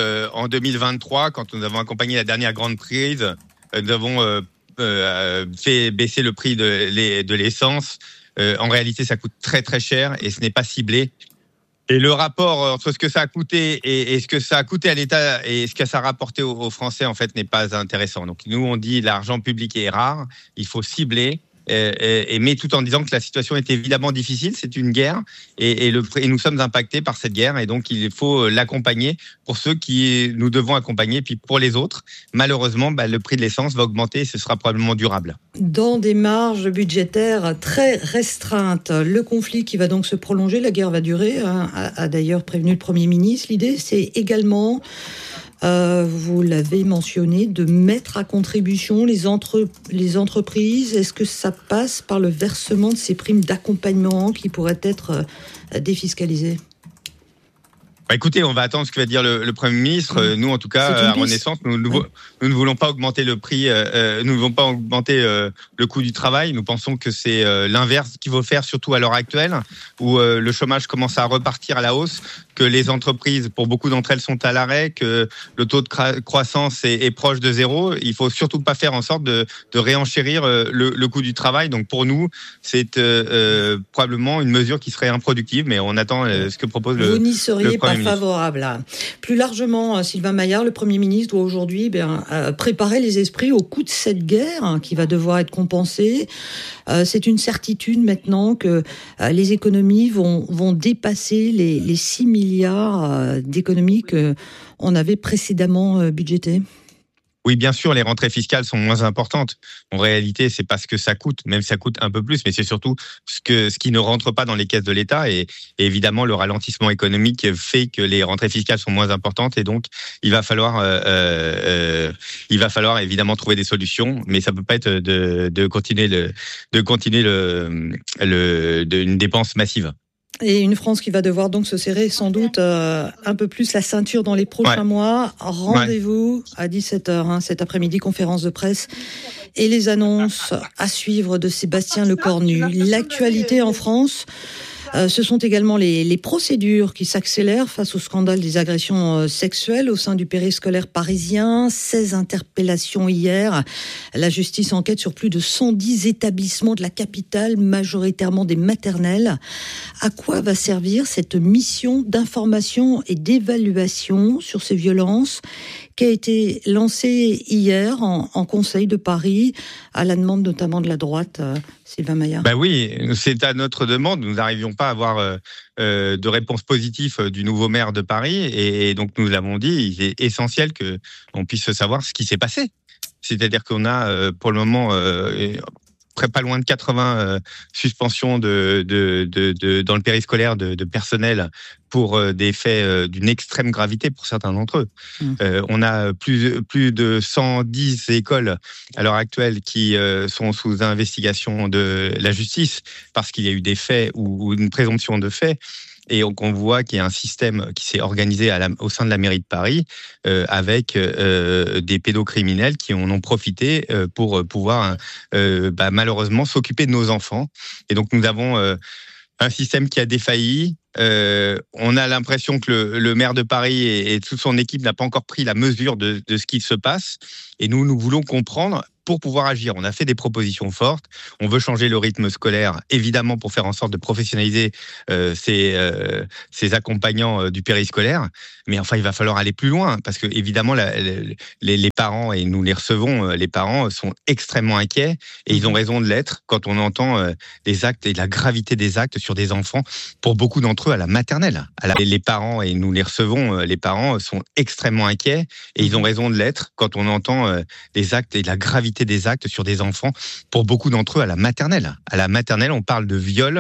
2023 quand nous avons accompagné la dernière grande crise. Nous avons fait baisser le prix de l'essence. En réalité, ça coûte très très cher et ce n'est pas ciblé. Et le rapport entre ce que ça a coûté et ce que ça a coûté à l'État et ce que ça a rapporté aux Français, en fait, n'est pas intéressant. Donc, nous, on dit l'argent public est rare, il faut cibler, mais tout en disant que la situation est évidemment difficile, c'est une guerre, et nous sommes impactés par cette guerre, et donc il faut l'accompagner pour ceux qui nous devons accompagner, puis pour les autres, malheureusement, le prix de l'essence va augmenter et ce sera probablement durable. Dans des marges budgétaires très restreintes, le conflit qui va donc se prolonger, la guerre va durer, a d'ailleurs prévenu le Premier ministre. L'idée, c'est également... vous l'avez mentionné, de mettre à contribution les entreprises. Est-ce que ça passe par le versement de ces primes d'accompagnement qui pourraient être défiscalisées ? Écoutez, on va attendre ce que va dire le Premier ministre. Nous, en tout cas, à Renaissance, nous ne voulons pas augmenter le prix, nous ne voulons pas augmenter le coût du travail. Nous pensons que c'est l'inverse qu'il faut faire, surtout à l'heure actuelle, où le chômage commence à repartir à la hausse. que les entreprises, pour beaucoup d'entre elles, sont à l'arrêt, que le taux de croissance est proche de zéro. Il faut surtout pas faire en sorte de réenchérir le coût du travail. Donc pour nous, c'est probablement une mesure qui serait improductive, mais on attend ce que propose le Premier ministre. Vous n'y seriez pas favorable. Plus largement, Sylvain Maillard, le Premier ministre, doit aujourd'hui préparer les esprits au coût de cette guerre qui va devoir être compensée. C'est une certitude maintenant que les économies vont dépasser les 6 milliards d'économies qu'on avait précédemment budgétées. Oui, bien sûr, les rentrées fiscales sont moins importantes. En réalité, c'est pas ce que ça coûte, même ça coûte un peu plus, mais c'est surtout ce qui ne rentre pas dans les caisses de l'État. Et évidemment, le ralentissement économique fait que les rentrées fiscales sont moins importantes, et donc il va falloir évidemment trouver des solutions, mais ça peut pas être de continuer une dépense massive. Et une France qui va devoir donc se serrer sans doute un peu plus la ceinture dans les prochains mois. Rendez-vous à 17h cet après-midi, conférence de presse et les annonces à suivre de Sébastien Lecornu. L'actualité en France, ce sont également les procédures qui s'accélèrent face au scandale des agressions sexuelles au sein du périscolaire parisien. 16 interpellations hier. La justice enquête sur plus de 110 établissements de la capitale, majoritairement des maternelles. À quoi va servir cette mission d'information et d'évaluation sur ces violences qui a été lancée hier en Conseil de Paris, à la demande notamment de la droite, Sylvain Maillard? Oui, c'est à notre demande. Nous n'arrivions pas à avoir de réponse positive du nouveau maire de Paris, et donc nous l'avons dit, il est essentiel qu'on puisse savoir ce qui s'est passé. C'est-à-dire qu'on a pour le moment pas loin de 80 suspensions dans le périscolaire de personnel pour des faits d'une extrême gravité pour certains d'entre eux. On a plus de 110 écoles à l'heure actuelle qui sont sous investigation de la justice parce qu'il y a eu des faits ou une présomption de faits. Et on voit qu'il y a un système qui s'est organisé au sein de la mairie de Paris avec des pédocriminels qui en ont profité pour pouvoir malheureusement s'occuper de nos enfants. Et donc nous avons un système qui a défailli. On a l'impression que le maire de Paris et toute son équipe n'a pas encore pris la mesure de ce qui se passe. Et nous voulons comprendre pour pouvoir agir. On a fait des propositions fortes. On veut changer le rythme scolaire, évidemment, pour faire en sorte de professionnaliser ces accompagnants du périscolaire. Mais enfin, il va falloir aller plus loin parce que, évidemment, les parents, et nous les recevons, les parents sont extrêmement inquiets et ils ont raison de l'être quand on entend des actes et la gravité des actes sur des enfants, pour beaucoup d'entre eux à la maternelle. Les parents, et nous les recevons, les parents sont extrêmement inquiets et ils ont raison de l'être quand on entend des actes et la gravité des actes sur des enfants, pour beaucoup d'entre eux à la maternelle. À la maternelle, on parle de viol